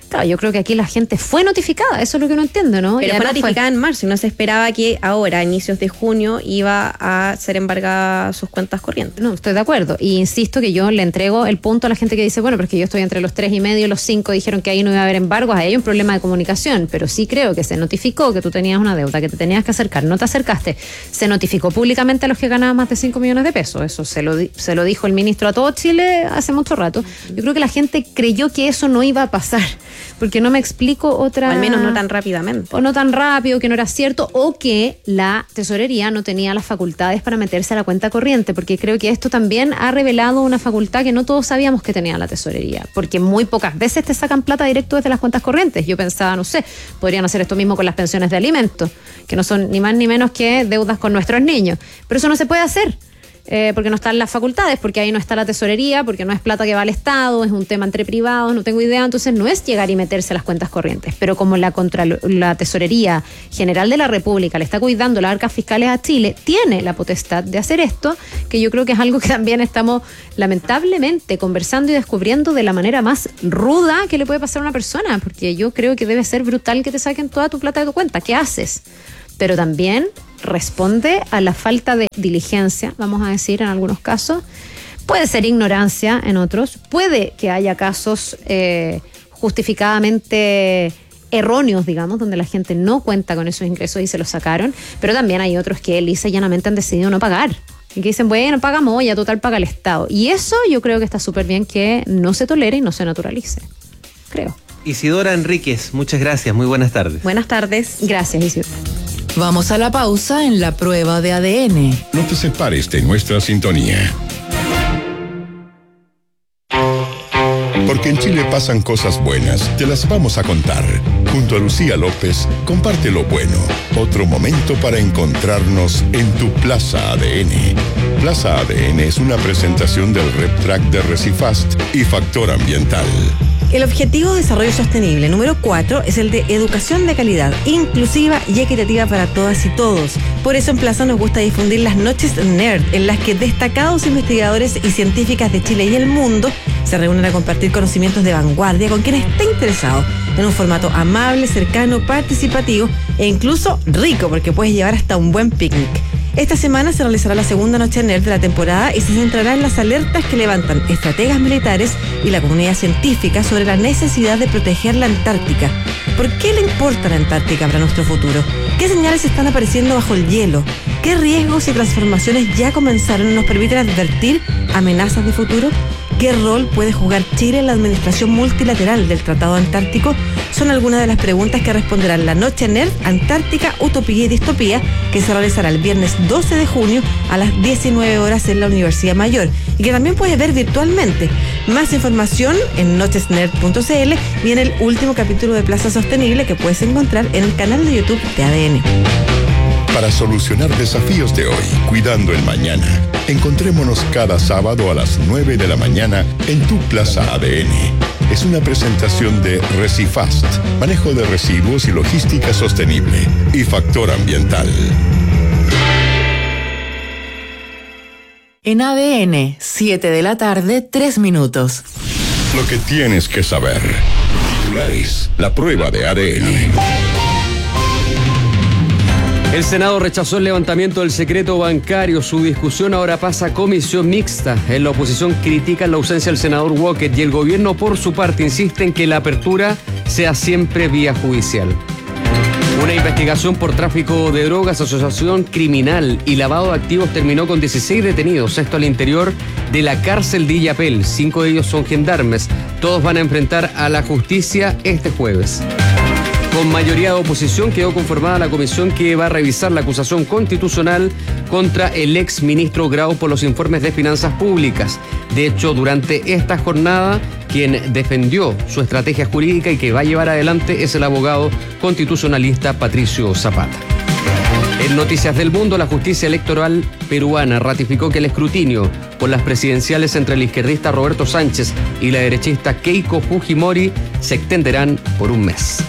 Claro, yo creo que aquí la gente fue notificada, eso es lo que uno entiende, ¿no? Pero Y fue además notificada en marzo y no se esperaba que ahora, a inicios de junio, iba a ser embargada sus cuentas corrientes. No, estoy de acuerdo. Y insisto que yo le entrego el punto a la gente que dice, bueno, pero es que yo estoy entre los tres y medio y los cinco, dijeron que ahí no iba a haber embargos, ahí hay un problema de comunicación, pero sí creo que se notificó que tú tenías una deuda, que te tenías que acercar, no te acercaste. Se notificó públicamente a los que ganaban más de cinco millones de pesos. Eso se lo, di- se lo dijo el ministro a todo Chile hace mucho rato. Yo creo que la gente creyó que eso no iba a pasar, porque no me explico otra... O al menos no tan rápidamente. O no tan rápido, que no era cierto, o que la tesorería no tenía las facultades para meterse a la cuenta corriente, porque creo que esto también ha revelado una facultad que no todos sabíamos que tenía la tesorería, porque muy pocas veces te sacan plata directo desde las cuentas corrientes. Yo pensaba, no sé, podrían hacer esto mismo con las pensiones de alimentos, que no son ni más ni menos que deudas con nuestros niños, pero eso no se puede hacer. Eh, porque no están las facultades, porque ahí no está la tesorería, porque no es plata que va al Estado, es un tema entre privados, no tengo idea, entonces no es llegar y meterse a las cuentas corrientes. Pero como la, contra, la Tesorería General de la República le está cuidando las arcas fiscales a Chile, tiene la potestad de hacer esto, que yo creo que es algo que también estamos lamentablemente conversando y descubriendo de la manera más ruda que le puede pasar a una persona, porque yo creo que debe ser brutal que te saquen toda tu plata de tu cuenta. ¿Qué haces? Pero también responde a la falta de diligencia, vamos a decir, en algunos casos. Puede ser ignorancia en otros. Puede que haya casos eh, justificadamente erróneos, digamos, donde la gente no cuenta con esos ingresos y se los sacaron. Pero también hay otros que lisa y llanamente han decidido no pagar. Y que dicen, bueno, pagamos, ya total paga el Estado. Y eso yo creo que está súper bien que no se tolere y no se naturalice. Creo. Isidora Enríquez, muchas gracias. Muy buenas tardes. Buenas tardes. Gracias, Isidora. Vamos a la pausa en la prueba de A D N. No te separes de nuestra sintonía. Porque en Chile pasan cosas buenas, te las vamos a contar. Junto a Lucía López, comparte lo bueno. Otro momento para encontrarnos en tu Plaza A D N. Plaza A D N es una presentación del RepTrack de Recifast y Factor Ambiental. El objetivo de desarrollo sostenible número cuatro es el de educación de calidad, inclusiva y equitativa para todas y todos. Por eso en Plaza nos gusta difundir las noches Nerd, en las que destacados investigadores y científicas de Chile y el mundo se reúnen a compartir conocimientos de vanguardia con quien esté interesado, en un formato amable, cercano, participativo e incluso rico, porque puedes llevar hasta un buen picnic. Esta semana se realizará la segunda noche nerd de la temporada y se centrará en las alertas que levantan estrategas militares y la comunidad científica sobre la necesidad de proteger la Antártica. ¿Por qué le importa la Antártica para nuestro futuro? ¿Qué señales están apareciendo bajo el hielo? ¿Qué riesgos y transformaciones ya comenzaron y nos permiten advertir amenazas de futuro? ¿Qué rol puede jugar Chile en la administración multilateral del Tratado Antártico? Son algunas de las preguntas que responderán la Noche Nerd Antártica, Utopía y Distopía, que se realizará el viernes doce de junio a las diecinueve horas en la Universidad Mayor y que también puedes ver virtualmente. Más información en noches nerd punto c l y en el último capítulo de Plaza Sostenible que puedes encontrar en el canal de YouTube de A D N. Para solucionar desafíos de hoy, cuidando el mañana. Encontrémonos cada sábado a las nueve de la mañana en tu Plaza A D N. Es una presentación de Recifast, manejo de residuos y logística sostenible, y Factor Ambiental. En A D N, siete de la tarde, tres minutos. Lo que tienes que saber. Titulares, la prueba de A D N. El Senado rechazó el levantamiento del secreto bancario. Su discusión ahora pasa a comisión mixta. En la oposición critican la ausencia del senador Walker y el gobierno, por su parte, insiste en que la apertura sea siempre vía judicial. Una investigación por tráfico de drogas, asociación criminal y lavado de activos terminó con dieciséis detenidos, esto al interior de la cárcel de Illapel. Cinco de ellos son gendarmes. Todos van a enfrentar a la justicia este jueves. Con mayoría de oposición quedó conformada la comisión que va a revisar la acusación constitucional contra el ex ministro Grau por los informes de finanzas públicas. De hecho, durante esta jornada, quien defendió su estrategia jurídica y que va a llevar adelante es el abogado constitucionalista Patricio Zapata. En Noticias del Mundo, la justicia electoral peruana ratificó que el escrutinio por las presidenciales entre el izquierdista Roberto Sánchez y la derechista Keiko Fujimori se extenderán por un mes.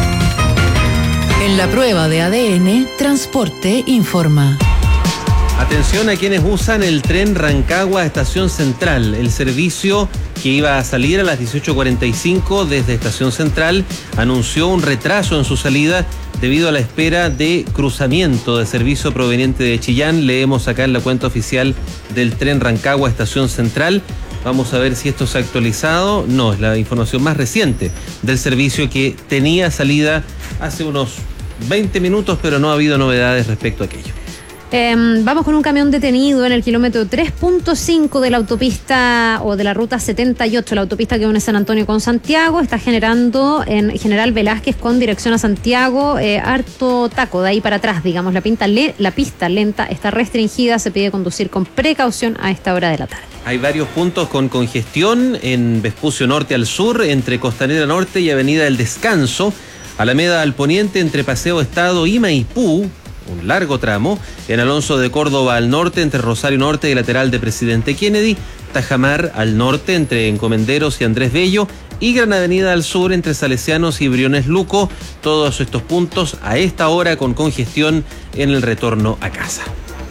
En la prueba de A D N, Transporte informa. Atención a quienes usan el tren Rancagua Estación Central. El servicio que iba a salir a las dieciocho cuarenta y cinco desde Estación Central anunció un retraso en su salida debido a la espera de cruzamiento de servicio proveniente de Chillán. Leemos acá en la cuenta oficial del tren Rancagua Estación Central. Vamos a ver si esto se ha actualizado. No, es la información más reciente del servicio que tenía salida hace unos veinte minutos, pero no ha habido novedades respecto a aquello. Eh, vamos con un camión detenido en el kilómetro tres punto cinco de la autopista o de la ruta setenta y ocho, la autopista que une San Antonio con Santiago. Está generando en General Velázquez con dirección a Santiago eh, harto taco de ahí para atrás, digamos. La, pinta le- la pista lenta está restringida, se pide conducir con precaución a esta hora de la tarde. Hay varios puntos con congestión en Vespucio Norte al sur, entre Costanera Norte y Avenida El Descanso, Alameda al poniente entre Paseo Estado y Maipú, un largo tramo, en Alonso de Córdoba al norte entre Rosario Norte y lateral de Presidente Kennedy, Tajamar al norte entre Encomenderos y Andrés Bello y Gran Avenida al sur entre Salesianos y Briones Luco. Todos estos puntos a esta hora con congestión en el retorno a casa.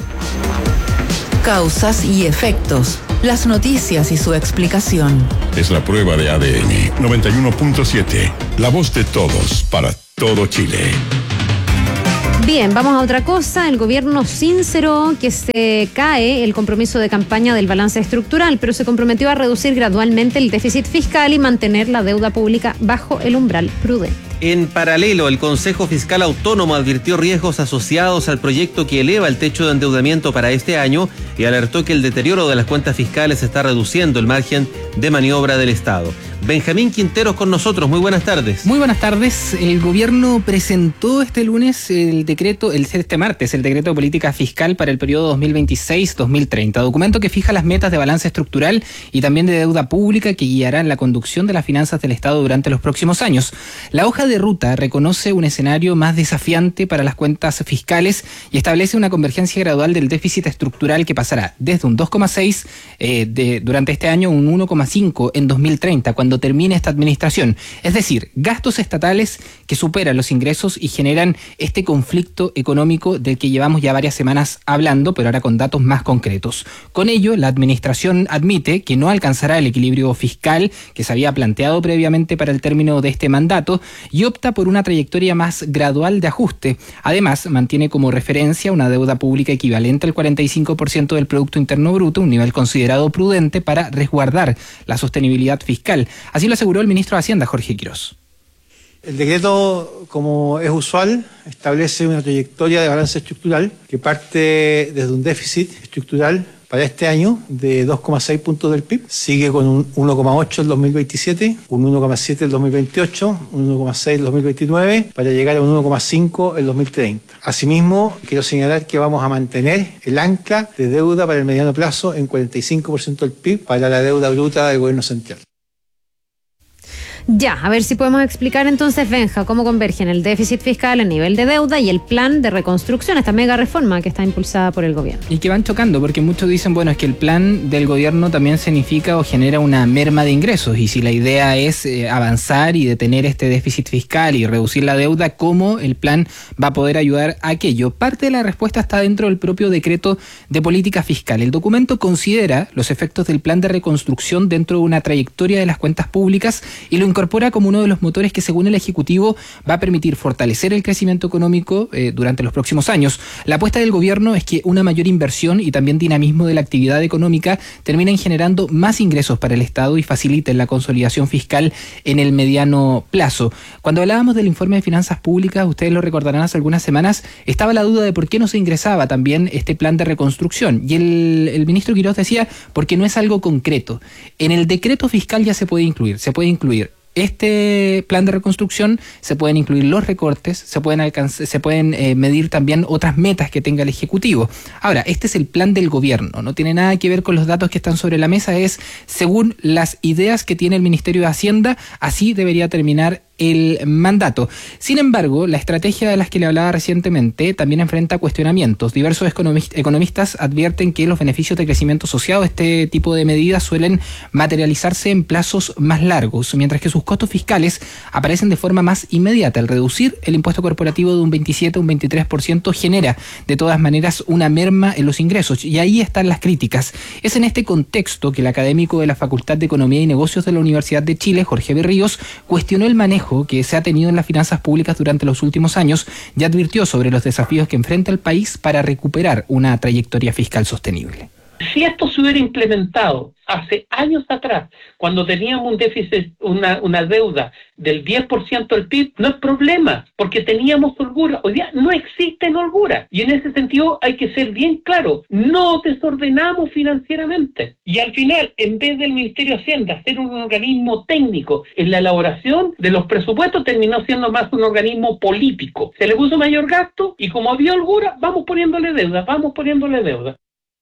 Causas y efectos. Las noticias y su explicación. Es la prueba de A D N noventa y uno punto siete. La voz de todos para todo Chile. Bien, vamos a otra cosa. El gobierno sinceró que se cae el compromiso de campaña del balance estructural, pero se comprometió a reducir gradualmente el déficit fiscal y mantener la deuda pública bajo el umbral prudente. En paralelo, el Consejo Fiscal Autónomo advirtió riesgos asociados al proyecto que eleva el techo de endeudamiento para este año y alertó que el deterioro de las cuentas fiscales está reduciendo el margen de maniobra del Estado. Benjamín Quinteros con nosotros, muy buenas tardes. Muy buenas tardes. El gobierno presentó este lunes el decreto, el, este martes, el decreto de política fiscal para el periodo dos mil veintiséis dos mil treinta, documento que fija las metas de balance estructural y también de deuda pública que guiarán la conducción de las finanzas del Estado durante los próximos años. La hoja de ruta reconoce un escenario más desafiante para las cuentas fiscales y establece una convergencia gradual del déficit estructural que pasará desde un dos coma seis eh, de, durante este año a un uno coma cinco en dos mil treinta, cuando termine esta administración. Es decir, gastos estatales que superan los ingresos y generan este conflicto económico del que llevamos ya varias semanas hablando, pero ahora con datos más concretos. Con ello, la administración admite que no alcanzará el equilibrio fiscal que se había planteado previamente para el término de este mandato y opta por una trayectoria más gradual de ajuste. Además, mantiene como referencia una deuda pública equivalente al cuarenta y cinco por ciento del Producto Interno Bruto, un nivel considerado prudente para resguardar la sostenibilidad fiscal. Así lo aseguró el ministro de Hacienda, Jorge Quirós. El decreto, como es usual, establece una trayectoria de balance estructural que parte desde un déficit estructural para este año de dos coma seis puntos del P I B, sigue con un uno coma ocho el dos mil veintisiete, un uno coma siete el dos mil veintiocho, un uno coma seis el dos mil veintinueve, para llegar a un uno coma cinco el dos mil treinta. Asimismo, quiero señalar que vamos a mantener el ancla de deuda para el mediano plazo en cuarenta y cinco por ciento del P I B para la deuda bruta del gobierno central. Ya, a ver si podemos explicar entonces, Benja, cómo convergen el déficit fiscal, el nivel de deuda y el plan de reconstrucción, esta mega reforma que está impulsada por el gobierno. Y que van chocando, porque muchos dicen, bueno, es que el plan del gobierno también significa o genera una merma de ingresos, y si la idea es eh, avanzar y detener este déficit fiscal y reducir la deuda, ¿cómo el plan va a poder ayudar a aquello? Parte de la respuesta está dentro del propio decreto de política fiscal. El documento considera los efectos del plan de reconstrucción dentro de una trayectoria de las cuentas públicas y lo incorpora como uno de los motores que, según el Ejecutivo, va a permitir fortalecer el crecimiento económico eh, durante los próximos años. La apuesta del gobierno es que una mayor inversión y también dinamismo de la actividad económica terminen generando más ingresos para el Estado y faciliten la consolidación fiscal en el mediano plazo. Cuando hablábamos del informe de finanzas públicas, ustedes lo recordarán hace algunas semanas, estaba la duda de por qué no se ingresaba también este plan de reconstrucción. Y el, el ministro Quirós decía, porque no es algo concreto. En el decreto fiscal ya se puede incluir, se puede incluir este plan de reconstrucción, se pueden incluir los recortes, se pueden alcanzar, se pueden eh, medir también otras metas que tenga el Ejecutivo. Ahora, este es el plan del gobierno, no tiene nada que ver con los datos que están sobre la mesa, es según las ideas que tiene el Ministerio de Hacienda, así debería terminar el mandato. Sin embargo, la estrategia de las que le hablaba recientemente también enfrenta cuestionamientos. Diversos economistas advierten que los beneficios de crecimiento asociados a este tipo de medidas suelen materializarse en plazos más largos, mientras que sus costos fiscales aparecen de forma más inmediata. Al reducir el impuesto corporativo de un veintisiete a un veintitrés por ciento genera de todas maneras una merma en los ingresos, y ahí están las críticas. Es en este contexto que el académico de la Facultad de Economía y Negocios de la Universidad de Chile, Jorge Berríos, cuestionó el manejo que se ha tenido en las finanzas públicas durante los últimos años y advirtió sobre los desafíos que enfrenta el país para recuperar una trayectoria fiscal sostenible. Si esto se hubiera implementado hace años atrás, cuando teníamos un déficit, una, una deuda del diez por ciento del P I B, no es problema, porque teníamos holgura. Hoy día no existen holgura. Y en ese sentido hay que ser bien claro, no desordenamos financieramente. Y al final, en vez del Ministerio de Hacienda ser un organismo técnico en la elaboración de los presupuestos, terminó siendo más un organismo político. Se le puso mayor gasto y como había holgura, vamos poniéndole deuda, vamos poniéndole deuda.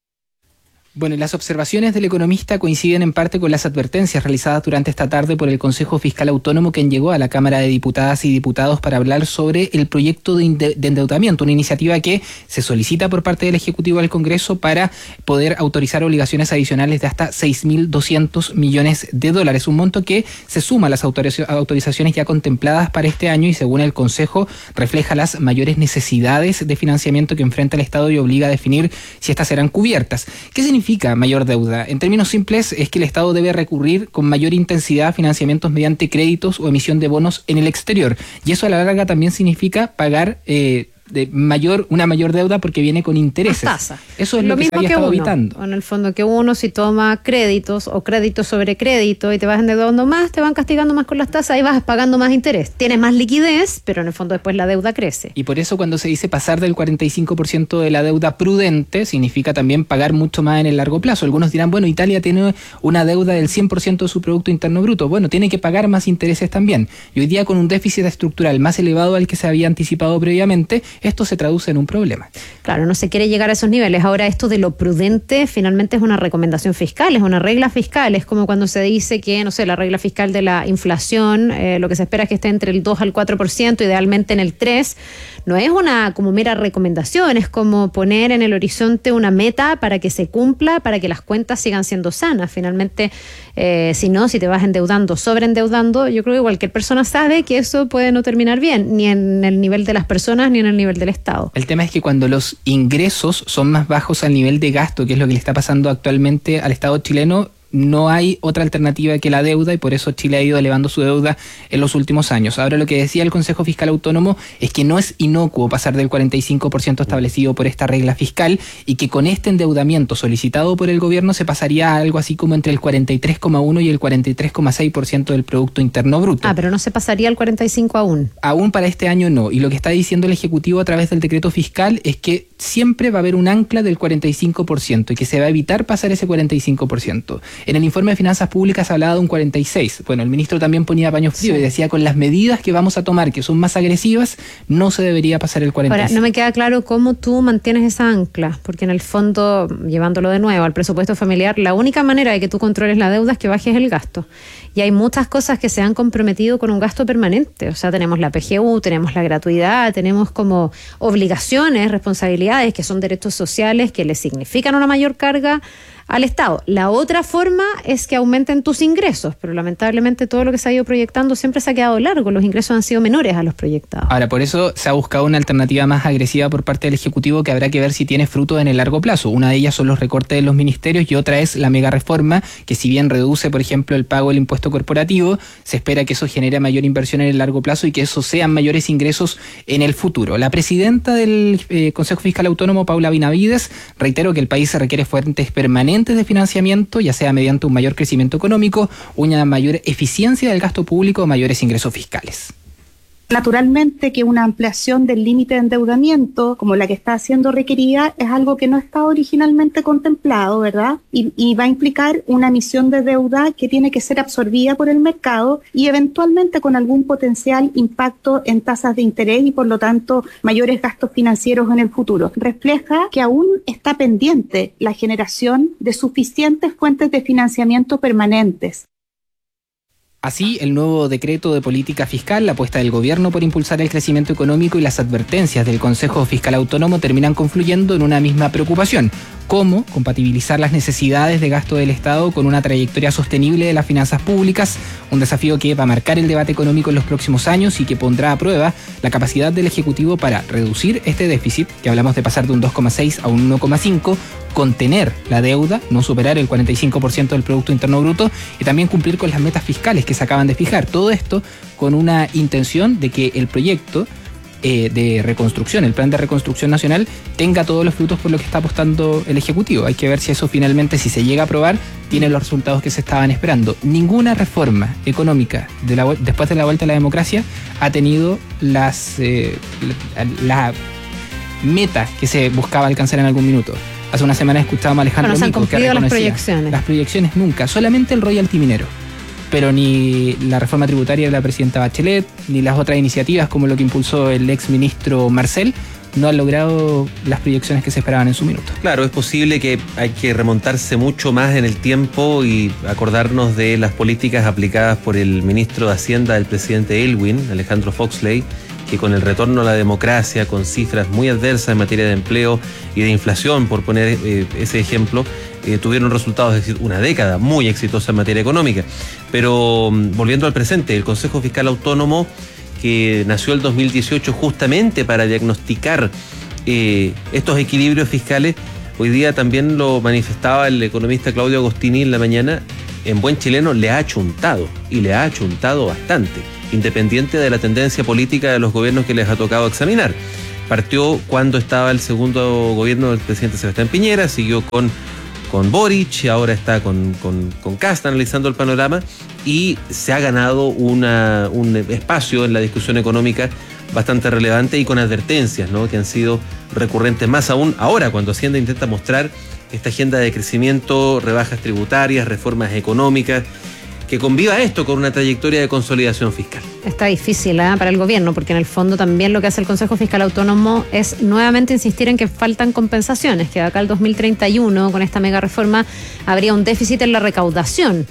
Bueno, las observaciones del economista coinciden en parte con las advertencias realizadas durante esta tarde por el Consejo Fiscal Autónomo, quien llegó a la Cámara de Diputadas y Diputados para hablar sobre el proyecto de, inde- de endeudamiento, una iniciativa que se solicita por parte del Ejecutivo al Congreso para poder autorizar obligaciones adicionales de hasta seis mil doscientos millones de dólares, un monto que se suma a las autoriz- autorizaciones ya contempladas para este año y, según el Consejo, refleja las mayores necesidades de financiamiento que enfrenta el Estado y obliga a definir si estas serán cubiertas. ¿Qué significa mayor deuda? En términos simples, es que el Estado debe recurrir con mayor intensidad a financiamientos mediante créditos o emisión de bonos en el exterior. Y eso a la larga también significa pagar eh, de mayor una mayor deuda porque viene con intereses. Tasa. Eso es lo, lo, que mismo se había que estado uno, evitando. En el fondo que uno, si toma créditos o créditos sobre crédito y te vas endeudando más, te van castigando más con las tasas y vas pagando más interés. Tienes más liquidez, pero en el fondo después la deuda crece. Y por eso cuando se dice pasar del cuarenta y cinco por ciento de la deuda prudente, significa también pagar mucho más en el largo plazo. Algunos dirán, bueno, Italia tiene una deuda del cien por ciento de su Producto Interno Bruto. Bueno, tiene que pagar más intereses también. Y hoy día, con un déficit estructural más elevado al que se había anticipado previamente, esto se traduce en un problema. Claro, no se quiere llegar a esos niveles. Ahora, esto de lo prudente finalmente es una recomendación fiscal, es una regla fiscal. Es como cuando se dice que, no sé, la regla fiscal de la inflación, eh, lo que se espera es que esté entre el dos al cuatro por ciento, idealmente en el tres por ciento. No es una como mera recomendación, es como poner en el horizonte una meta para que se cumpla, para que las cuentas sigan siendo sanas. Finalmente, eh, si no, si te vas endeudando, sobreendeudando, yo creo que cualquier persona sabe que eso puede no terminar bien, ni en el nivel de las personas, ni en el nivel del Estado. El tema es que cuando los ingresos son más bajos al nivel de gasto, que es lo que le está pasando actualmente al Estado chileno, no hay otra alternativa que la deuda, y por eso Chile ha ido elevando su deuda en los últimos años. Ahora, lo que decía el Consejo Fiscal Autónomo es que no es inocuo pasar del cuarenta y cinco por ciento establecido por esta regla fiscal, y que con este endeudamiento solicitado por el gobierno se pasaría a algo así como entre el cuarenta y tres coma uno y el cuarenta y tres coma seis por ciento del Producto Interno Bruto. Ah, pero no se pasaría al cuarenta y cinco aún. Aún para este año no, y lo que está diciendo el Ejecutivo a través del decreto fiscal es que siempre va a haber un ancla del cuarenta y cinco por ciento y que se va a evitar pasar ese cuarenta y cinco por ciento. En el informe de Finanzas Públicas hablaba de un cuarenta y seis por ciento. Bueno, el ministro también ponía paño frío, sí, y decía, con las medidas que vamos a tomar, que son más agresivas, no se debería pasar el cuarenta y cinco por ciento. Ahora, no me queda claro cómo tú mantienes esa ancla, porque en el fondo, llevándolo de nuevo al presupuesto familiar, la única manera de que tú controles la deuda es que bajes el gasto. Y hay muchas cosas que se han comprometido con un gasto permanente. O sea, tenemos la P G U, tenemos la gratuidad, tenemos como obligaciones, responsabilidades que son derechos sociales que le significan una mayor carga al Estado. La otra forma es que aumenten tus ingresos, pero lamentablemente todo lo que se ha ido proyectando siempre se ha quedado largo. Los ingresos han sido menores a los proyectados. Ahora, por eso se ha buscado una alternativa más agresiva por parte del Ejecutivo, que habrá que ver si tiene fruto en el largo plazo. Una de ellas son los recortes de los ministerios y otra es la mega reforma, que si bien reduce, por ejemplo, el pago del impuesto corporativo, se espera que eso genere mayor inversión en el largo plazo y que eso sean mayores ingresos en el futuro. La presidenta del eh, Consejo Fiscal Autónomo, Paula Benavides, reiteró que el país se requiere fuentes permanentes de financiamiento, ya sea mediante un mayor crecimiento económico, una mayor eficiencia del gasto público o mayores ingresos fiscales. Naturalmente que una ampliación del límite de endeudamiento, como la que está siendo requerida, es algo que no estaba originalmente contemplado, ¿verdad? Y, y va a implicar una emisión de deuda que tiene que ser absorbida por el mercado y eventualmente con algún potencial impacto en tasas de interés y por lo tanto mayores gastos financieros en el futuro. Refleja que aún está pendiente la generación de suficientes fuentes de financiamiento permanentes. Así, el nuevo decreto de política fiscal, la apuesta del gobierno por impulsar el crecimiento económico y las advertencias del Consejo Fiscal Autónomo terminan confluyendo en una misma preocupación: cómo compatibilizar las necesidades de gasto del Estado con una trayectoria sostenible de las finanzas públicas, un desafío que va a marcar el debate económico en los próximos años y que pondrá a prueba la capacidad del Ejecutivo para reducir este déficit, que hablamos de pasar de un dos coma seis a un uno coma cinco, contener la deuda, no superar el cuarenta y cinco por ciento del Producto Interno Bruto y también cumplir con las metas fiscales que se acaban de fijar. Todo esto con una intención de que el proyecto eh, de reconstrucción, el plan de reconstrucción nacional, tenga todos los frutos por lo que está apostando el Ejecutivo. Hay que ver si eso finalmente, si se llega a aprobar, tiene los resultados que se estaban esperando. Ninguna reforma económica de la, después de la vuelta a la democracia ha tenido las eh, la, la meta que se buscaba alcanzar en algún minuto. Hace una semana escuchábamos a Alejandro bueno, Mico, que reconocía las proyecciones. Las proyecciones nunca, solamente el royalty minero. Pero ni la reforma tributaria de la presidenta Bachelet, ni las otras iniciativas como lo que impulsó el ex ministro Marcel, no han logrado las proyecciones que se esperaban en su minuto. Claro, es posible que hay que remontarse mucho más en el tiempo y acordarnos de las políticas aplicadas por el ministro de Hacienda del presidente Aylwin, Alejandro Foxley, que con el retorno a la democracia, con cifras muy adversas en materia de empleo y de inflación, por poner eh, ese ejemplo, eh, tuvieron resultados, es decir, una década muy exitosa en materia económica. Pero volviendo al presente, el Consejo Fiscal Autónomo, que nació el dos mil dieciocho justamente para diagnosticar eh, estos equilibrios fiscales, hoy día también lo manifestaba el economista Claudio Agostini en la mañana, en buen chileno le ha achuntado, y le ha achuntado bastante, independiente de la tendencia política de los gobiernos que les ha tocado examinar. Partió cuando estaba el segundo gobierno del presidente Sebastián Piñera, siguió con, con Boric, ahora está con, con, con Kast analizando el panorama, y se ha ganado una, un espacio en la discusión económica bastante relevante y con advertencias, ¿no?, que han sido recurrentes, más aún ahora cuando Hacienda intenta mostrar esta agenda de crecimiento, rebajas tributarias, reformas económicas, que conviva esto con una trayectoria de consolidación fiscal. Está difícil ¿eh? para el gobierno, porque en el fondo también lo que hace el Consejo Fiscal Autónomo es nuevamente insistir en que faltan compensaciones, que de acá al dos mil treinta y uno, con esta mega reforma, habría un déficit en la recaudación.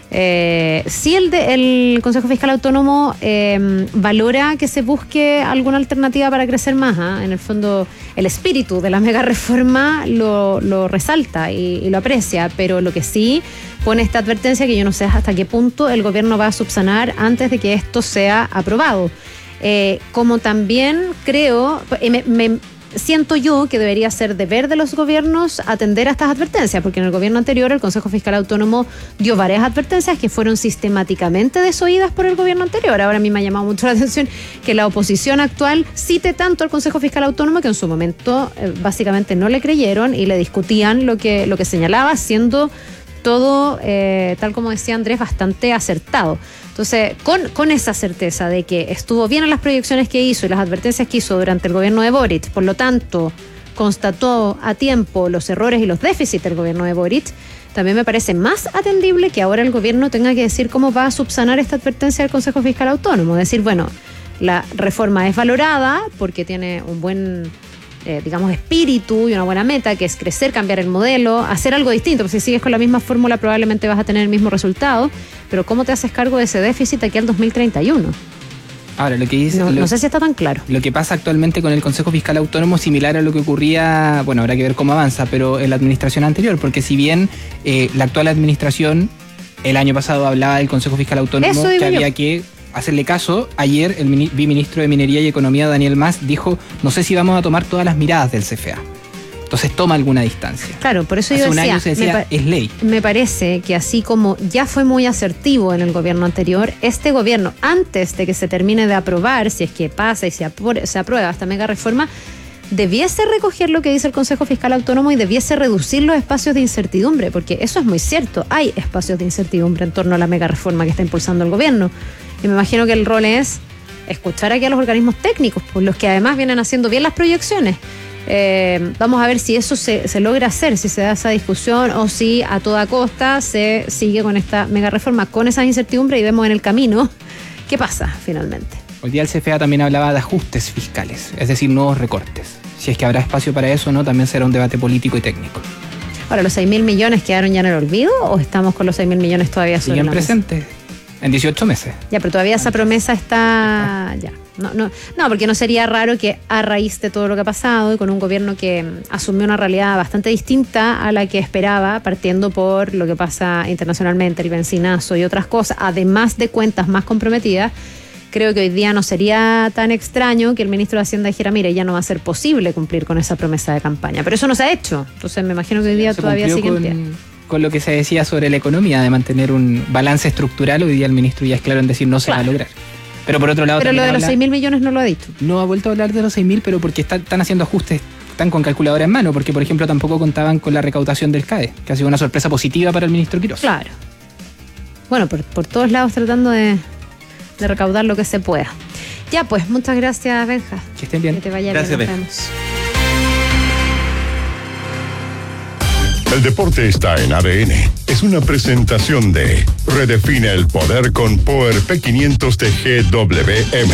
Eh, si el, de, el Consejo Fiscal Autónomo eh, valora que se busque alguna alternativa para crecer más, ¿eh? En el fondo el espíritu de la mega reforma lo, lo resalta y, y lo aprecia, pero lo que sí pone esta advertencia que yo no sé hasta qué punto el gobierno va a subsanar antes de que esto sea aprobado. Eh, como también creo, me, me siento yo que debería ser deber de los gobiernos atender a estas advertencias, porque en el gobierno anterior el Consejo Fiscal Autónomo dio varias advertencias que fueron sistemáticamente desoídas por el gobierno anterior. Ahora a mí me ha llamado mucho la atención que la oposición actual cite tanto al Consejo Fiscal Autónomo, que en su momento eh, básicamente no le creyeron y le discutían lo que, lo que señalaba, siendo todo, eh, tal como decía Andrés, bastante acertado. Entonces, con, con esa certeza de que estuvo bien en las proyecciones que hizo y las advertencias que hizo durante el gobierno de Boric, por lo tanto, constató a tiempo los errores y los déficits del gobierno de Boric, también me parece más atendible que ahora el gobierno tenga que decir cómo va a subsanar esta advertencia del Consejo Fiscal Autónomo. Decir, bueno, la reforma es valorada porque tiene un buen... Eh, digamos, espíritu y una buena meta, que es crecer, cambiar el modelo, hacer algo distinto, porque si sigues con la misma fórmula probablemente vas a tener el mismo resultado, pero ¿cómo te haces cargo de ese déficit aquí al dos mil treinta y uno? Ahora, lo que dice... No, lo, no sé si está tan claro. Lo que pasa actualmente con el Consejo Fiscal Autónomo es similar a lo que ocurría, bueno, habrá que ver cómo avanza, pero en la administración anterior, porque si bien eh, la actual administración el año pasado hablaba del Consejo Fiscal Autónomo, que había yo. que... hacerle caso, ayer el viceministro de Minería y Economía, Daniel Mas, dijo, no sé si vamos a tomar todas las miradas del C F A. Entonces toma alguna distancia. Claro, por eso Hace yo decía, un año se decía, es ley. Me parece que así como ya fue muy asertivo en el gobierno anterior, este gobierno, antes de que se termine de aprobar, si es que pasa y se aprueba, se aprueba esta mega reforma, debiese recoger lo que dice el Consejo Fiscal Autónomo y debiese reducir los espacios de incertidumbre, porque eso es muy cierto, hay espacios de incertidumbre en torno a la mega reforma que está impulsando el gobierno. Y me imagino que el rol es escuchar aquí a los organismos técnicos, por los que además vienen haciendo bien las proyecciones. Eh, vamos a ver si eso se, se logra hacer, si se da esa discusión o si a toda costa se sigue con esta mega reforma, con esa incertidumbre, y vemos en el camino qué pasa finalmente. Hoy día el C F A también hablaba de ajustes fiscales, es decir, nuevos recortes. Si es que habrá espacio para eso o no, también será un debate político y técnico. Ahora, ¿los seis mil millones quedaron ya en el olvido o estamos con los seis mil millones todavía sobre Siguen la mesa? presentes. En dieciocho meses. Ya, pero todavía esa promesa está... Ya. No, no, no, porque no sería raro que a raíz de todo lo que ha pasado y con un gobierno que asumió una realidad bastante distinta a la que esperaba, partiendo por lo que pasa internacionalmente, el bencinazo y otras cosas, además de cuentas más comprometidas, creo que hoy día no sería tan extraño que el ministro de Hacienda dijera, mire, ya no va a ser posible cumplir con esa promesa de campaña. Pero eso no se ha hecho. Entonces me imagino que hoy día se todavía sigue en pie. Con lo que se decía sobre la economía, de mantener un balance estructural, hoy día el ministro ya es claro en decir no se Claro. va a lograr. Pero por otro lado... Pero lo de los habla- seis mil millones no lo ha dicho. No ha vuelto a hablar de los seis mil, pero porque están, están haciendo ajustes, están con calculadora en mano, porque por ejemplo tampoco contaban con la recaudación del C A D E, que ha sido una sorpresa positiva para el ministro Quirós. Claro. Bueno, por, por todos lados tratando de, de recaudar lo que se pueda. Ya pues, muchas gracias, Benja. Que estén bien. Que te vaya Gracias, bien. Nos Benja. vemos. El deporte está en A D N. Es una presentación de Redefine el poder con Power P quinientos de G W M.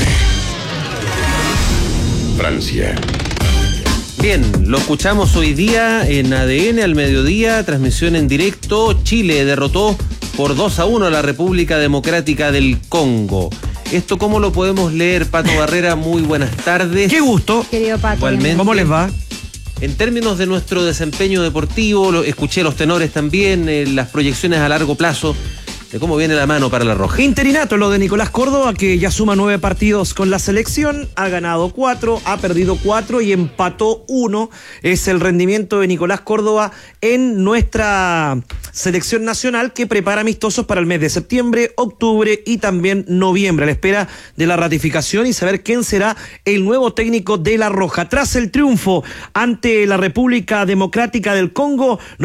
Francia. Bien, lo escuchamos hoy día en A D N al mediodía, transmisión en directo. Chile derrotó por dos a uno a la República Democrática del Congo. ¿Esto cómo lo podemos leer, Pato Barrera? Muy buenas tardes. Qué gusto. Querido Pato. Igualmente. ¿Cómo les va? En términos de nuestro desempeño deportivo, lo, escuché los tenores también, eh, las proyecciones a largo plazo, de cómo viene la mano para la Roja. Interinato lo de Nicolás Córdoba, que ya suma nueve partidos con la selección, ha ganado cuatro, ha perdido cuatro y empató uno. Es el rendimiento de Nicolás Córdoba en nuestra selección nacional, que prepara amistosos para el mes de septiembre, octubre y también noviembre, a la espera de la ratificación y saber quién será el nuevo técnico de la Roja. Tras el triunfo ante la República Democrática del Congo,